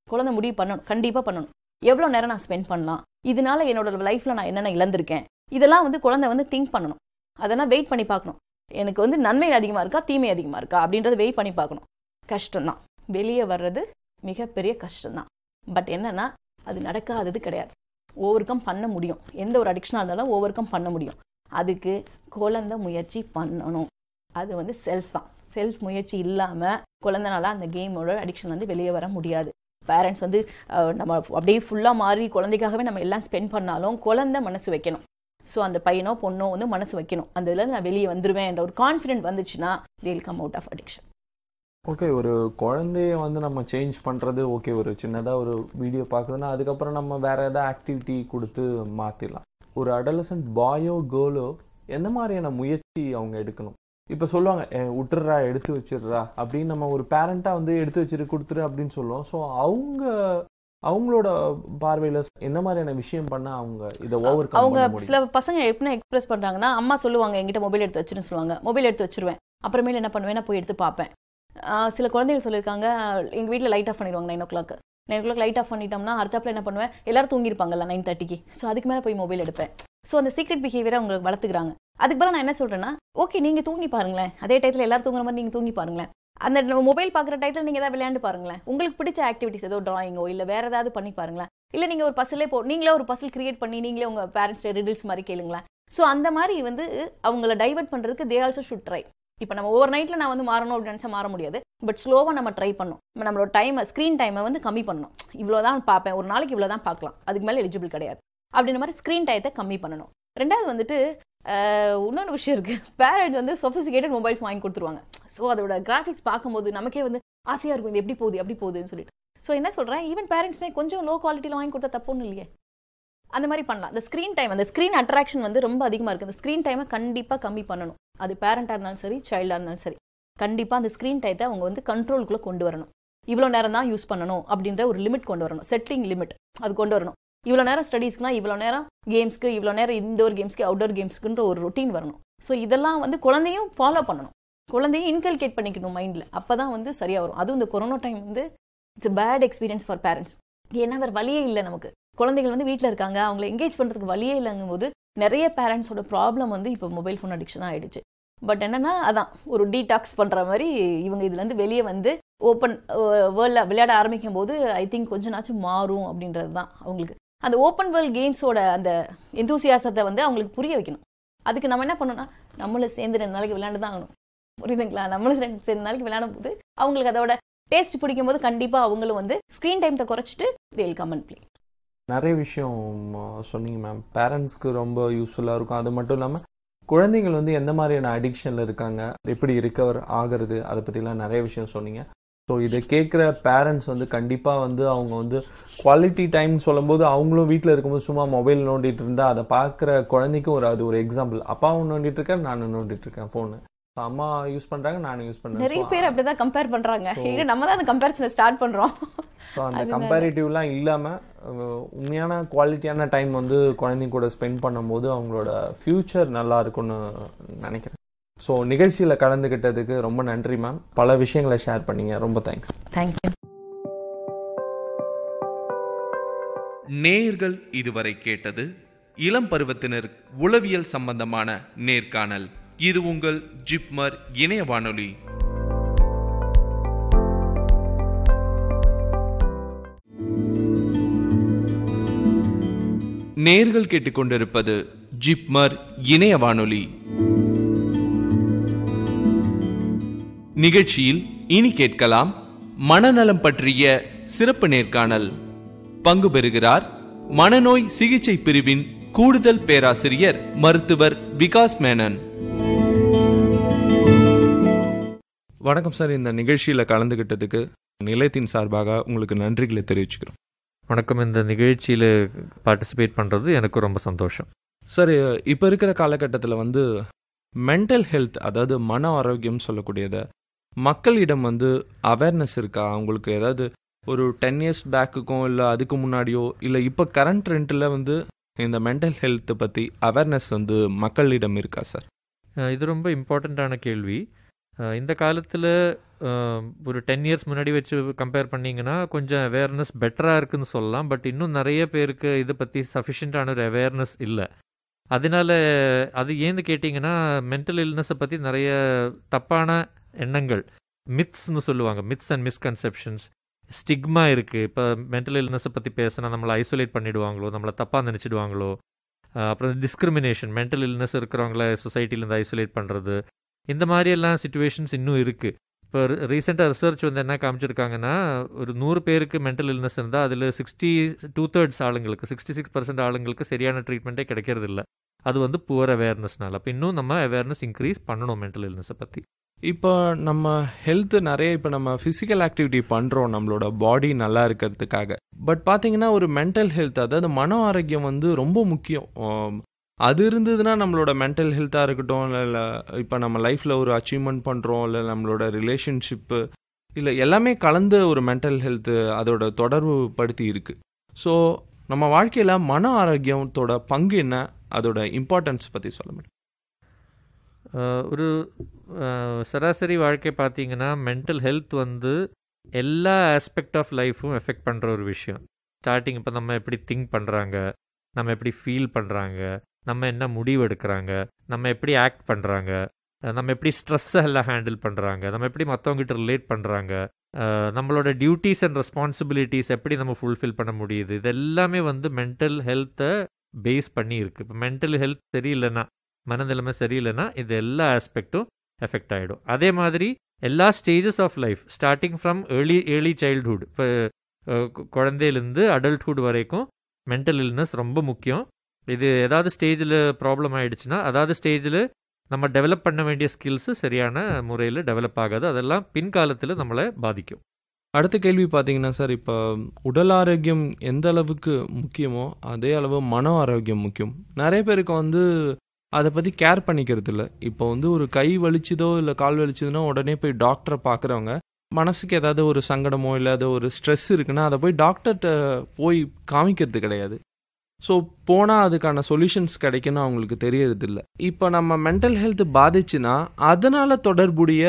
குழந்தை முடிவு பண்ணணும், கண்டிப்பாக பண்ணணும். எவ்வளோ நேரம் நான் ஸ்பெண்ட் பண்ணலாம், இதனால என்னோட லைஃப்பில் நான் என்னென்ன இழந்திருக்கேன், இதெல்லாம் வந்து குழந்தை வந்து திங்க் பண்ணணும். அதெல்லாம் வெயிட் பண்ணி பார்க்கணும். எனக்கு வந்து நன்மை அதிகமாக இருக்கா தீமை அதிகமாக இருக்கா அப்படின்றத வெயிட் பண்ணி பார்க்கணும். கஷ்டம்தான், வெளியே வர்றது மிகப்பெரிய கஷ்டம்தான். பட் என்னன்னா அது நடக்காதது கிடையாது. ஓவர் கம் பண்ண முடியும். எந்த ஒரு அடிக்ஷனாக இருந்தாலும் ஓவர் கம் பண்ண முடியும். அதுக்கு குழந்தை முயற்சி பண்ணணும். அது வந்து செல்ஃப் தான். செல்ஃப் முயற்சி இல்லாமல் குழந்தைனால அந்த கேமோட அடிக்ஷன் வந்து வெளியே வர முடியாது. பேரண்ட்ஸ் வந்து நம்ம அப்படியே ஃபுல்லாக மாறி குழந்தைக்காகவே நம்ம எல்லாம் ஸ்பெண்ட் பண்ணாலும் குழந்தை மனசு வைக்கணும். ஸோ அந்த பையனோ பொண்ணோ வந்து மனசு வைக்கணும். அந்த இதுலேருந்து நான் வெளியே வந்துடுவேன் என்ற ஒரு கான்ஃபிடென்ட் வந்துச்சுன்னா they will come out of addiction. Okay, ஒரு குழந்தைய வந்து நம்ம சேஞ்ச் பண்ணுறது ஓகே, ஒரு சின்னதாக ஒரு வீடியோ பார்க்குதுன்னா அதுக்கப்புறம் நம்ம வேறு ஏதாவது ஆக்டிவிட்டி கொடுத்து மாற்றிடலாம். ஒரு அடலசன்ட் பாயோ கேர்ளோ எந்த மாதிரியான முயற்சி அவங்க எடுக்கணும்? இப்போ சொல்லுவாங்க விட்டுறா எடுத்து வச்சிடுறா அப்படின்னு, நம்ம ஒரு பேரண்ட்டாக வந்து எடுத்து வச்சுட்டு கொடுத்துரு அப்படின்னு சொல்லுவோம். ஸோ அவங்க அவங்களோட பார்வையில் என்ன மாதிரியான விஷயம் பண்ண அவங்க இதை ஓவர் கம் அவங்க பண்ண முடியும்? சில பசங்க எப்படி எக்ஸ்பிரஸ் பண்ணுறாங்கன்னா, அம்மா சொல்லுவாங்க என்கிட்ட மொபைல் எடுத்து வச்சுருன்னு சொல்லுவாங்க. மொபைல் எடுத்து வச்சிருவேன். அப்புறமேல என்ன பண்ணுவேன், நான் போய் எடுத்து பார்ப்பேன். சில குழந்தைகள் சொல்லியிருக்காங்க, எங்கள் வீட்டில் லைட் ஆஃப் பண்ணிடுவாங்க நைன் ஓ கிளாக் நைன் ஓ கிளாக் லைட் ஆஃப் பண்ணிட்டோம்னா அடுத்தாப்பில் என்ன பண்ணுவேன், எல்லாரும் தூங்கியிருப்பாங்கல்ல நைன் தேர்ட்டிக்கு. ஸோ அதுக்கு மேலே போய் மொபைல் எடுப்பேன். ஸோ அந்த சீக்ரெட் பிஹேவியரை அவங்களுக்கு வளர்த்துக்கிறாங்க. அதுக்கு பதிலாக நான் என்ன சொல்கிறேன்னா, ஓகே நீங்கள் தூங்கி பாருங்களேன், அதே டயத்தில் எல்லாரும் தூங்குற மாதிரி நீங்கள் தூங்கி பாருங்களேன். அந்த மொபைல் பார்க்குற டயத்தில் நீங்கள் ஏதாவது விளையாண்டு பாருங்களேன். உங்களுக்கு பிடிச்ச ஆக்டிவிட்டிஸ் ஏதோ டிராயிங்கோ இல்லை வேறு ஏதாவது பண்ணி பாருங்களேன். இல்லை நீங்கள் ஒரு பசிலே போ நீங்களே ஒரு பசில் கிரியேட் பண்ணி நீங்களே உங்கள் பேரண்ட்ஸ் ரிடில்ஸ் மாதிரி கேளுங்களேன். ஸோ அந்த மாதிரி வந்து அவங்கள டைவர்ட் பண்ணுறதுக்கு தே ஆல்சோ ஷுட் ட்ரை. இப்போ நம்ம ஓவர் நைட்டில் நான் வந்து மாறணும் அப்படின்னு நினச்சா மாற முடியாது. பட் ஸ்லோவாக நம்ம ட்ரை பண்ணணும். நம்மளோட டைமை ஸ்க்ரீன் டைமை வந்து கம்மி பண்ணணும். இவ்வளோ தான் பார்ப்பேன், ஒரு நாளைக்கு இவ்வளோ தான் பார்க்கலாம், அதுக்கு மேலே எலிஜிபிள் கிடையாது அப்படின்ற மாதிரி ஸ்க்ரீன் டயத்தை கம்மி பண்ணணும். ரெண்டாவது வந்துட்டு இன்னொரு விஷயம் இருக்குது. பேரண்ட்ஸ் வந்து சொஃபிஸ்டிகேட்டட் மொபைல்ஸ் வாங்கி கொடுத்துருவாங்க. ஸோ அதோட கிராஃபிக்ஸ் பார்க்கும்போது நமக்கே வந்து ஆசையாக இருக்கும், இது எப்படி போகுது எப்படி போகுதுன்னு சொல்லிட்டு. ஸோ என்ன சொல்கிறேன், ஈவன் பேரண்ட்ஸ்மே கொஞ்சம் லோ குவாலிட்டியில் வாங்கி கொடுத்தா தப்புன்னு இல்லையே. அந்த மாதிரி பண்ணலாம். அந்த ஸ்க்ரீன் டைம், அந்த ஸ்க்ரீன் அட்ராக்ஷன் வந்து ரொம்ப அதிகமாக இருக்குது. அந்த ஸ்க்ரீன் டைமை கண்டிப்பாக கம்மி பண்ணணும். அது பேரண்ட்டாக இருந்தாலும் சரி, சைல்டாக இருந்தாலும் சரி, கண்டிப்பாக அந்த ஸ்க்ரீன் டைத்தை அவங்க வந்து கண்ட்ரோலுக்குள்ளே கொண்டு வரணும். இவ்வளோ நேரம் தான் யூஸ் பண்ணணும் அப்படின்ற ஒரு லிமிட் கொண்டு வரணும். செட்டிங் லிமிட் அது கொண்டு வரணும். இவ்வளோ நேரம் ஸ்டடீஸ்க்குனா, இவ்வளோ நேரம் கேம்ஸ்க்கு, இவ்வளோ நேரம் இன்டோர் கேம்ஸ்க்கு, அவுட்டோர் கேம்ஸ்க்குன்ற ஒரு ரொட்டீன் வரணும். ஸோ இதெல்லாம் வந்து குழந்தையும் ஃபாலோ பண்ணணும். குழந்தையும் இன்கல்கேட் பண்ணிக்கணும் மைண்டில். அப்போ தான் வந்து சரியாக வரும். அதுவும் இந்த கொரோனா டைம் வந்து it's bad experience for parents. ஏன்னா வேறு வழியே இல்லை நமக்கு. குழந்தைகள் வந்து வீட்டில் இருக்காங்க, அவங்கள என்கேஜ் பண்ணுறதுக்கு வழியே இல்லைங்கும் போது நிறைய பேரண்ட்ஸோட ப்ராப்ளம் வந்து இப்போ மொபைல் ஃபோன் அடிக்ஷனாக ஆகிடுச்சு. பட் என்னென்னா அதான் ஒரு டீடாக்ஸ் பண்ணுற மாதிரி இவங்க இதுலேருந்து வெளியே வந்து ஓப்பன் வேர்ல்டில் விளையாட ஆரம்பிக்கும் போது ஐ திங்க் கொஞ்ச நாச்சும் மாறும் அப்படின்றது தான் அவங்களுக்கு. அந்த ஓப்பன் வேர்ல்ட் கேம்ஸோட அந்த எந்தூசியாசத்தை வந்து அவங்களுக்கு புரிய வைக்கணும். அதுக்கு நம்ம என்ன பண்ணணும்னா, நம்மளும் சேர்ந்து ரெண்டு நாளைக்கு விளையாண்டு தான் ஆகணும். புரியுதுங்களா? நம்மளும் ரெண்டு ரெண்டு நாளைக்கு விளையாடும் போது அவங்களுக்கு அதோட டேஸ்ட் பிடிக்கும் போது கண்டிப்பாக அவங்களும் வந்து ஸ்க்ரீன் டைத்தை குறைச்சிட்டு they will come and play. நிறைய விஷயம் சொன்னீங்க மேம். பேரண்ட்ஸ்க்கு ரொம்ப யூஸ்ஃபுல்லாக இருக்கும். அது மட்டும் இல்லாமல் குழந்தைகள் வந்து எந்த மாதிரியான அடிக்ஷனில் இருக்காங்க, எப்படி ரிகவர் ஆகிறது, அதை பற்றிலாம் நிறைய விஷயம் சொன்னீங்க. ஸோ இதை கேட்குற பேரண்ட்ஸ் வந்து கண்டிப்பாக வந்து அவங்க வந்து குவாலிட்டி டைம் சொல்லும்போது அவங்களும் வீட்டில் இருக்கும்போது சும்மா மொபைல் நோண்டிட்டு இருந்தால் அதை பார்க்குற குழந்தைக்கும் ஒரு அது ஒரு எக்ஸாம்பிள். அப்பாவும் நோண்டிட்டு இருக்கேன், நானும் நோண்டிட்டு இருக்கேன் ஃபோனு. அம்மா யூஸ் பண்றாங்க, நானும் யூஸ் பண்றேன். நிறைய பேர் அப்படிதான் கம்பேர் பண்றாங்க. இது நம்ம தான் அந்த கம்பேரிசனை ஸ்டார்ட் பண்றோம். ஸோ அந்த கம்பேரிட்டிவ்லாம் இல்லாமல் உண்மையான குவாலிட்டியான டைம் வந்து குழந்தைங்க கூட ஸ்பெண்ட் பண்ணும்போது அவங்களோட ஃபியூச்சர் நல்லா இருக்கும்னு நினைக்கிறேன். ஸோ நிகழ்ச்சியில் கலந்துக்கிட்டதுக்கு ரொம்ப நன்றி மேம். பல விஷயங்களை ஷேர் பண்ணீங்க, ரொம்ப தேங்க்ஸ். தேங்க்யூ. நேயர்கள் இதுவரை கேட்டது இளம் பருவத்தினர் உளவியல் சம்பந்தமான நேர்காணல். இது உங்கள் ஜிப்மர் இணைய வானொலி. நேயர்கள் கேட்டுக்கொண்டிருப்பது ஜிப்மர் இணைய வானொலி. நிகழ்ச்சியில் இனி கேட்கலாம் மனநலம் பற்றிய சிறப்பு நேர்காணல். பங்கு பெறுகிறார் மனநோய் சிகிச்சை பிரிவின் கூடுதல் பேராசிரியர் மருத்துவர் விகாஸ் மேனன். வணக்கம் சார். இந்த நிகழ்ச்சியில் கலந்துக்கிட்டதுக்கு நிலையத்தின் சார்பாக உங்களுக்கு நன்றிகளை தெரிவிச்சுக்கிறோம். வணக்கம். இந்த நிகழ்ச்சியில் பார்ட்டிசிபேட் பண்ணுறது எனக்கு ரொம்ப சந்தோஷம். சார், இப்போ இருக்கிற காலகட்டத்தில் வந்து மென்டல் ஹெல்த், அதாவது மன ஆரோக்கியம் சொல்லக்கூடியதை மக்களிடம் வந்து அவேர்னஸ் இருக்கா? அவங்களுக்கு ஏதாவது ஒரு டென் இயர்ஸ் பேக்குக்கும் இல்லை அதுக்கு முன்னாடியோ இல்லை இப்போ கரண்ட் ட்ரெண்டில் வந்து இந்த மென்டல் ஹெல்த்தை பற்றி அவேர்னஸ் வந்து மக்களிடம் இருக்கா சார்? இது ரொம்ப இம்பார்ட்டண்ட்டான கேள்வி. அஹ் இந்த காலத்தில் ஒரு டென் இயர்ஸ் முன்னாடி வச்சு கம்பேர் பண்ணிங்கன்னா கொஞ்சம் அவேர்னஸ் பெட்டராக இருக்குன்னு சொல்லலாம். பட் இன்னும் நிறைய பேருக்கு இதை பற்றி சஃபிஷியண்ட்டான ஒரு அவேர்னஸ் இல்லை. அதனால அது ஏன்னு கேட்டிங்கன்னா மென்டல் இல்னஸை பற்றி நிறைய தப்பான எண்ணங்கள், மித்ஸ்னு சொல்லுவாங்க, மித்ஸ் அண்ட் மிஸ்கன்செப்ஷன்ஸ், ஸ்டிக்மா இருக்குது. இப்போ மென்டல் இல்னஸை பற்றி பேசினா நம்மளை ஐசோலேட் பண்ணிவிடுவாங்களோ, நம்மளை தப்பாக நினச்சிடுவாங்களோ. அப்புறம் டிஸ்கிரிமினேஷன், மென்டல் இல்னஸ் இருக்கிறவங்கள சொசைட்டிலேருந்து ஐசோலேட் பண்ணுறது, இந்த மாதிரியெல்லாம் சுச்சுவேஷன்ஸ் இன்னும் இருக்குது. இப்போ ரீசெண்டாக ரிசர்ச் வந்து என்ன காமிச்சிருக்காங்கன்னா, ஒரு நூறு பேருக்கு மென்டல் இல்னஸ் இருந்தால் அதில் சிக்ஸ்டி டூ தேர்ட்ஸ் ஆளுங்களுக்கு, சிக்ஸ்டி சிக்ஸ் பர்சன்ட் ஆளுங்களுக்கு சரியான ட்ரீட்மெண்ட்டே கிடைக்கிறது இல்லை. அது வந்து புவர் அவேர்னஸ்னால. அப்போ இன்னும் நம்ம அவேர்னஸ் இன்க்ரீஸ் பண்ணணும் மென்டல் இல்னஸை பற்றி. இப்போ நம்ம ஹெல்த்து நிறைய இப்போ நம்ம ஃபிசிக்கல் ஆக்டிவிட்டி பண்ணுறோம் நம்மளோட பாடி நல்லா இருக்கிறதுக்காக. பட் பார்த்தீங்கன்னா ஒரு மென்டல் ஹெல்த், அதாவது மன ஆரோக்கியம் வந்து ரொம்ப முக்கியம். ஆம், அது இருந்ததுன்னா நம்மளோட மென்டல் ஹெல்த்தாக இருக்கட்டும், இல்லை இப்போ நம்ம லைஃப்பில் ஒரு அச்சீவ்மெண்ட் பண்ணுறோம், இல்லை நம்மளோட ரிலேஷன்ஷிப்பு, இல்லை எல்லாமே கலந்து ஒரு மென்டல் ஹெல்த்து அதோட தொடர்பு படுத்தி இருக்குது. ஸோ நம்ம வாழ்க்கையில் மன ஆரோக்கியத்தோட பங்கு என்ன, அதோட இம்பார்ட்டன்ஸ் பற்றி சொல்ல முடியும்? அஹ் ஒரு அஹ் சராசரி வாழ்க்கை பார்த்தீங்கன்னா மென்டல் ஹெல்த் வந்து எல்லா ஆஸ்பெக்ட் ஆஃப் லைஃப்பும் எஃபெக்ட் பண்ணுற ஒரு விஷயம். ஸ்டார்டிங் இப்போ நம்ம எப்படி திங்க் பண்ணுறாங்க, நம்ம எப்படி ஃபீல் பண்ணுறாங்க, நம்ம என்ன முடிவு எடுக்கிறாங்க, நம்ம எப்படி ஆக்ட் பண்ணுறாங்க, நம்ம எப்படி ஸ்ட்ரெஸ்ஸை எல்லாம் ஹேண்டில் பண்ணுறாங்க, நம்ம எப்படி மற்றவங்ககிட்ட ரிலேட் பண்ணுறாங்க, நம்மளோட டியூட்டிஸ் அண்ட் ரெஸ்பான்சிபிலிட்டிஸ் எப்படி நம்ம ஃபுல்ஃபில் பண்ண முடியுது, இது எல்லாமே வந்து மென்டல் ஹெல்த்தை பேஸ் பண்ணி இருக்குது. இப்போ மென்டல் ஹெல்த் சரியில்லைன்னா, மனநிலைமை சரியில்லைன்னா இது எல்லா ஆஸ்பெக்டும் எஃபெக்ட் ஆகிடும். அதே மாதிரி எல்லா stages of life, starting from early early childhood, இப்போ குழந்தையிலேருந்து அடல்ட்ஹுட் வரைக்கும் மென்டல் இல்னஸ் ரொம்ப முக்கியம். இது ஏதாவது ஸ்டேஜில் ப்ராப்ளம் ஆகிடுச்சுன்னா, அதாவது ஸ்டேஜில் நம்ம டெவலப் பண்ண வேண்டிய ஸ்கில்ஸு சரியான முறையில் டெவலப் ஆகாது. அதெல்லாம் பின்காலத்தில் நம்மளை பாதிக்கும். அடுத்த கேள்வி பார்த்தீங்கன்னா சார், இப்போ உடல் ஆரோக்கியம் எந்த அளவுக்கு முக்கியமோ அதே அளவு மன ஆரோக்கியம் முக்கியம். நிறைய பேருக்கு வந்து அதை பற்றி கேர் பண்ணிக்கிறது இல்லை. இப்போ வந்து ஒரு கை வலிச்சுதோ இல்லை கால் வலிச்சுதுன்னா உடனே போய் டாக்டரை பார்க்குறவங்க, மனசுக்கு ஏதாவது ஒரு சங்கடமோ இல்லை அது ஒரு ஸ்ட்ரெஸ் இருக்குன்னா அதை போய் டாக்டர்கிட்ட போய் காமிக்கிறது கிடையாது. ஸோ போனால் அதுக்கான சொல்யூஷன்ஸ் கிடைக்குன்னு அவங்களுக்கு தெரியறதில்ல. இப்போ நம்ம மென்டல் ஹெல்த் பாதிச்சுன்னா அதனால் தொடர்புடைய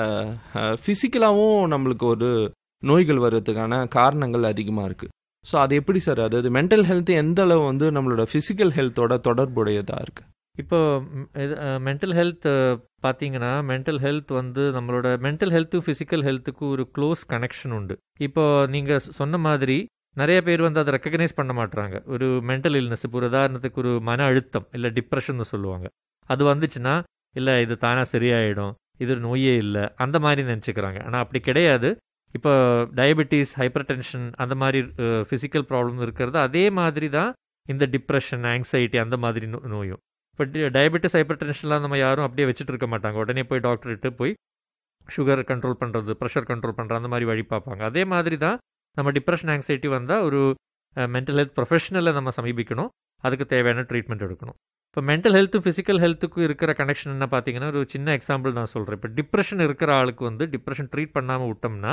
ஃபிசிக்கலாகவும் நம்மளுக்கு ஒரு நோய்கள் வர்றதுக்கான காரணங்கள் அதிகமாக இருக்குது. ஸோ அது எப்படி சார், அதாவது மென்டல் ஹெல்த் எந்த அளவு வந்து நம்மளோட ஃபிசிக்கல் ஹெல்த்தோட தொடர்புடையதாக இருக்குது? இப்போ மென்டல் ஹெல்த் பார்த்தீங்கன்னா, மென்டல் ஹெல்த் வந்து நம்மளோட மென்டல் ஹெல்த்து ஃபிசிக்கல் ஹெல்த்துக்கு ஒரு க்ளோஸ் கனெக்ஷன் உண்டு. இப்போ நீங்கள் சொன்ன மாதிரி நிறைய பேர் வந்து அதை ரெக்கக்னைஸ் பண்ண மாட்டுறாங்க. ஒரு மென்டல் இல்னஸ், இப்போ ஒரு உதாரணத்துக்கு ஒரு மன அழுத்தம் இல்லை டிப்ரெஷன் சொல்லுவாங்க, அது வந்துச்சுன்னா இல்லை இது தானாக சரியாயிடும், இது ஒரு நோயே இல்லை, அந்த மாதிரி நினச்சிக்கிறாங்க. ஆனால் அப்படி கிடையாது. இப்போ டயபெட்டிஸ், ஹைப்பர் டென்ஷன், அந்த மாதிரி ஃபிசிக்கல் ப்ராப்ளம் இருக்கிறது அதே மாதிரி தான் இந்த டிப்ரெஷன், ஆங்ஸைட்டி, அந்த மாதிரி நோ நோயும். இப்போ டயபெட்டிஸ், ஹைப்பர் டென்ஷன்லாம் நம்ம யாரும் அப்படியே வச்சுட்டு இருக்க மாட்டாங்க. உடனே போய் டாக்டர்கிட்ட போய் சுகர் கண்ட்ரோல் பண்ணுறது, ப்ரெஷர் கண்ட்ரோல் பண்ணுறது, அந்த மாதிரி வழி பார்ப்பாங்க. அதே மாதிரி தான் நம்ம டிப்ரெஷன், ஆங்ஸைட்டி வந்தால் ஒரு மென்டல் ஹெல்த் ப்ரொஃபஷனலை நம்ம சமீபிக்கணும், அதுக்கு தேவையான ட்ரீட்மெண்ட் எடுக்கணும். இப்போ மென்டல் ஹெல்த்தும் ஃபிசிக்கல் ஹெல்த்துக்கும் இருக்கிற கனெக்ஷன் என்ன பார்த்தீங்கன்னா, ஒரு சின்ன எக்ஸாம்பிள் நான் சொல்கிறேன். இப்போ டிப்ரெஷன் இருக்கிற ஆளுக்கு வந்து டிப்ரெஷன் ட்ரீட் பண்ணாமல் விட்டோம்னா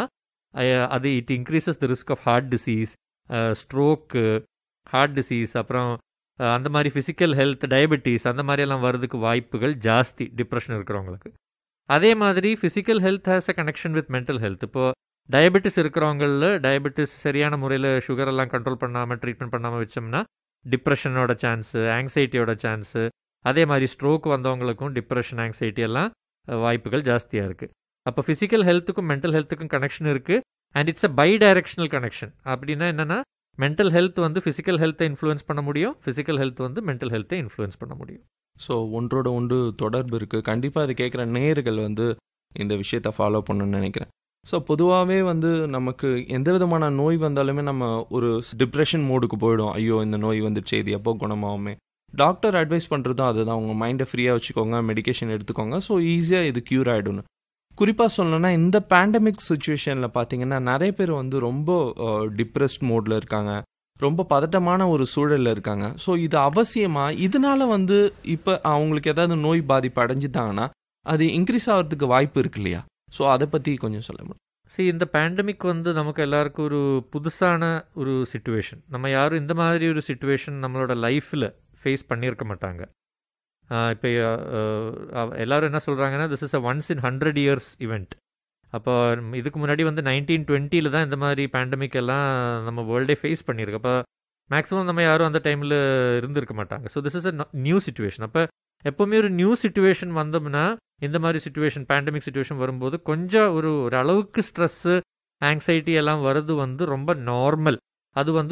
அது it increases the risk of heart disease, stroke, heart disease, அப்புறம் அந்த மாதிரி ஃபிசிக்கல் ஹெல்த், டயபெட்டிஸ், அந்த மாதிரியெல்லாம் வர்றதுக்கு வாய்ப்புகள் ஜாஸ்தி டிப்ரெஷன் இருக்கிறவங்களுக்கு. அதே மாதிரி physical health has a connection with mental health. இப்போது டயபெட்டிஸ் இருக்கிறவங்களில் டயபெட்டிஸ் சரியான முறையில் சுகரெல்லாம் கண்ட்ரோல் பண்ணாமல் ட்ரீட்மெண்ட் பண்ணாமல் வச்சோம்னா டிப்ரெஷனோட சான்ஸு, ஆங்ஸைட்டியோட சான்ஸு, அதே மாதிரி ஸ்ட்ரோக் வந்தவங்களுக்கும் டிப்ரெஷன், ஆங்ஸைட்டி எல்லாம் வாய்ப்புகள் ஜாஸ்தியாக இருக்குது. அப்போ ஃபிசிக்கல் ஹெல்த்துக்கும் மென்டல் ஹெல்த்துக்கும் கனெக்ஷன் இருக்குது. And it's a by directional connection. அப்படின்னா என்னென்னா, மென்டல் ஹெல்த் வந்து ஃபிசிக்கல் ஹெல்த்தை இன்ஃப்ளூயன்ஸ் பண்ண முடியும், ஃபிசிக்கல் ஹெல்த் வந்து மென்டல் ஹெல்த்தை இன்ஃப்ளூயன்ஸ் பண்ண முடியும். ஸோ ஒன்றோட ஒன்று தொடர்பு இருக்குது. கண்டிப்பாக அது கேட்குற நேயர்கள் வந்து இந்த விஷயத்தை ஃபாலோ பண்ணணும்னு நினைக்கிறேன். ஸோ பொதுவாகவே வந்து நமக்கு எந்த விதமான நோய் வந்தாலுமே நம்ம ஒரு டிப்ரெஷன் மோடுக்கு போயிடும். ஐயோ இந்த நோய் வந்துடுச்சு, இது எப்போ குணமாகுமே. டாக்டர் அட்வைஸ் பண்ணுறதும் அதுதான், உங்கள் மைண்டை ஃப்ரீயாக வச்சுக்கோங்க, மெடிக்கேஷன் எடுத்துக்கோங்க, ஸோ ஈஸியாக இது க்யூர் ஆகிடும்னு. குறிப்பாக சொல்லணும்னா இந்த பேண்டமிக் சுச்சுவேஷனில் பார்த்தீங்கன்னா நிறைய பேர் வந்து ரொம்ப டிப்ரெஸ்ட் மோடில் இருக்காங்க, ரொம்ப பதட்டமான ஒரு சூழலில் இருக்காங்க. ஸோ இது அவசியமாக இதனால வந்து இப்போ அவங்களுக்கு ஏதாவது நோய் பாதிப்பு அடைஞ்சிட்டாங்கன்னா அது இன்க்ரீஸ் ஆகிறதுக்கு வாய்ப்பு இருக்கு இல்லையா? ஸோ அதை பற்றி கொஞ்சம் சொல்ல முடியும். சரி, இந்த பேண்டமிக் வந்து நமக்கு எல்லாருக்கும் ஒரு புதுசான ஒரு சிச்சுவேஷன். நம்ம யாரும் இந்த மாதிரி ஒரு சிச்சுவேஷன் நம்மளோட லைஃப்பில் ஃபேஸ் பண்ணியிருக்க மாட்டாங்க. இப்போ எல்லாரும் என்ன சொல்கிறாங்கன்னா this is a once in hundred years event. அப்போ இதுக்கு முன்னாடி வந்து நைன்டீன் டுவெண்ட்டியில் தான் இந்த மாதிரி பேண்டமிக் எல்லாம் நம்ம வேர்ல்டே ஃபேஸ் பண்ணியிருக்கு. அப்போ மேக்ஸிமம் நம்ம யாரும் அந்த டைமில் இருந்திருக்க மாட்டாங்க. So this is a new situation. அப்போ எப்போவுமே ஒரு நியூ சுச்சுவேஷன் வந்தோம்னா இந்த மாதிரி சுச்சுவேஷன் பேண்டமிக் சுச்சுவேஷன் வரும்போது கொஞ்சம் ஒரு ஒரு அளவுக்கு ஸ்ட்ரெஸ்ஸு ஆங்ஸைட்டி எல்லாம் வர்றது வந்து ரொம்ப நார்மல். அது வந்து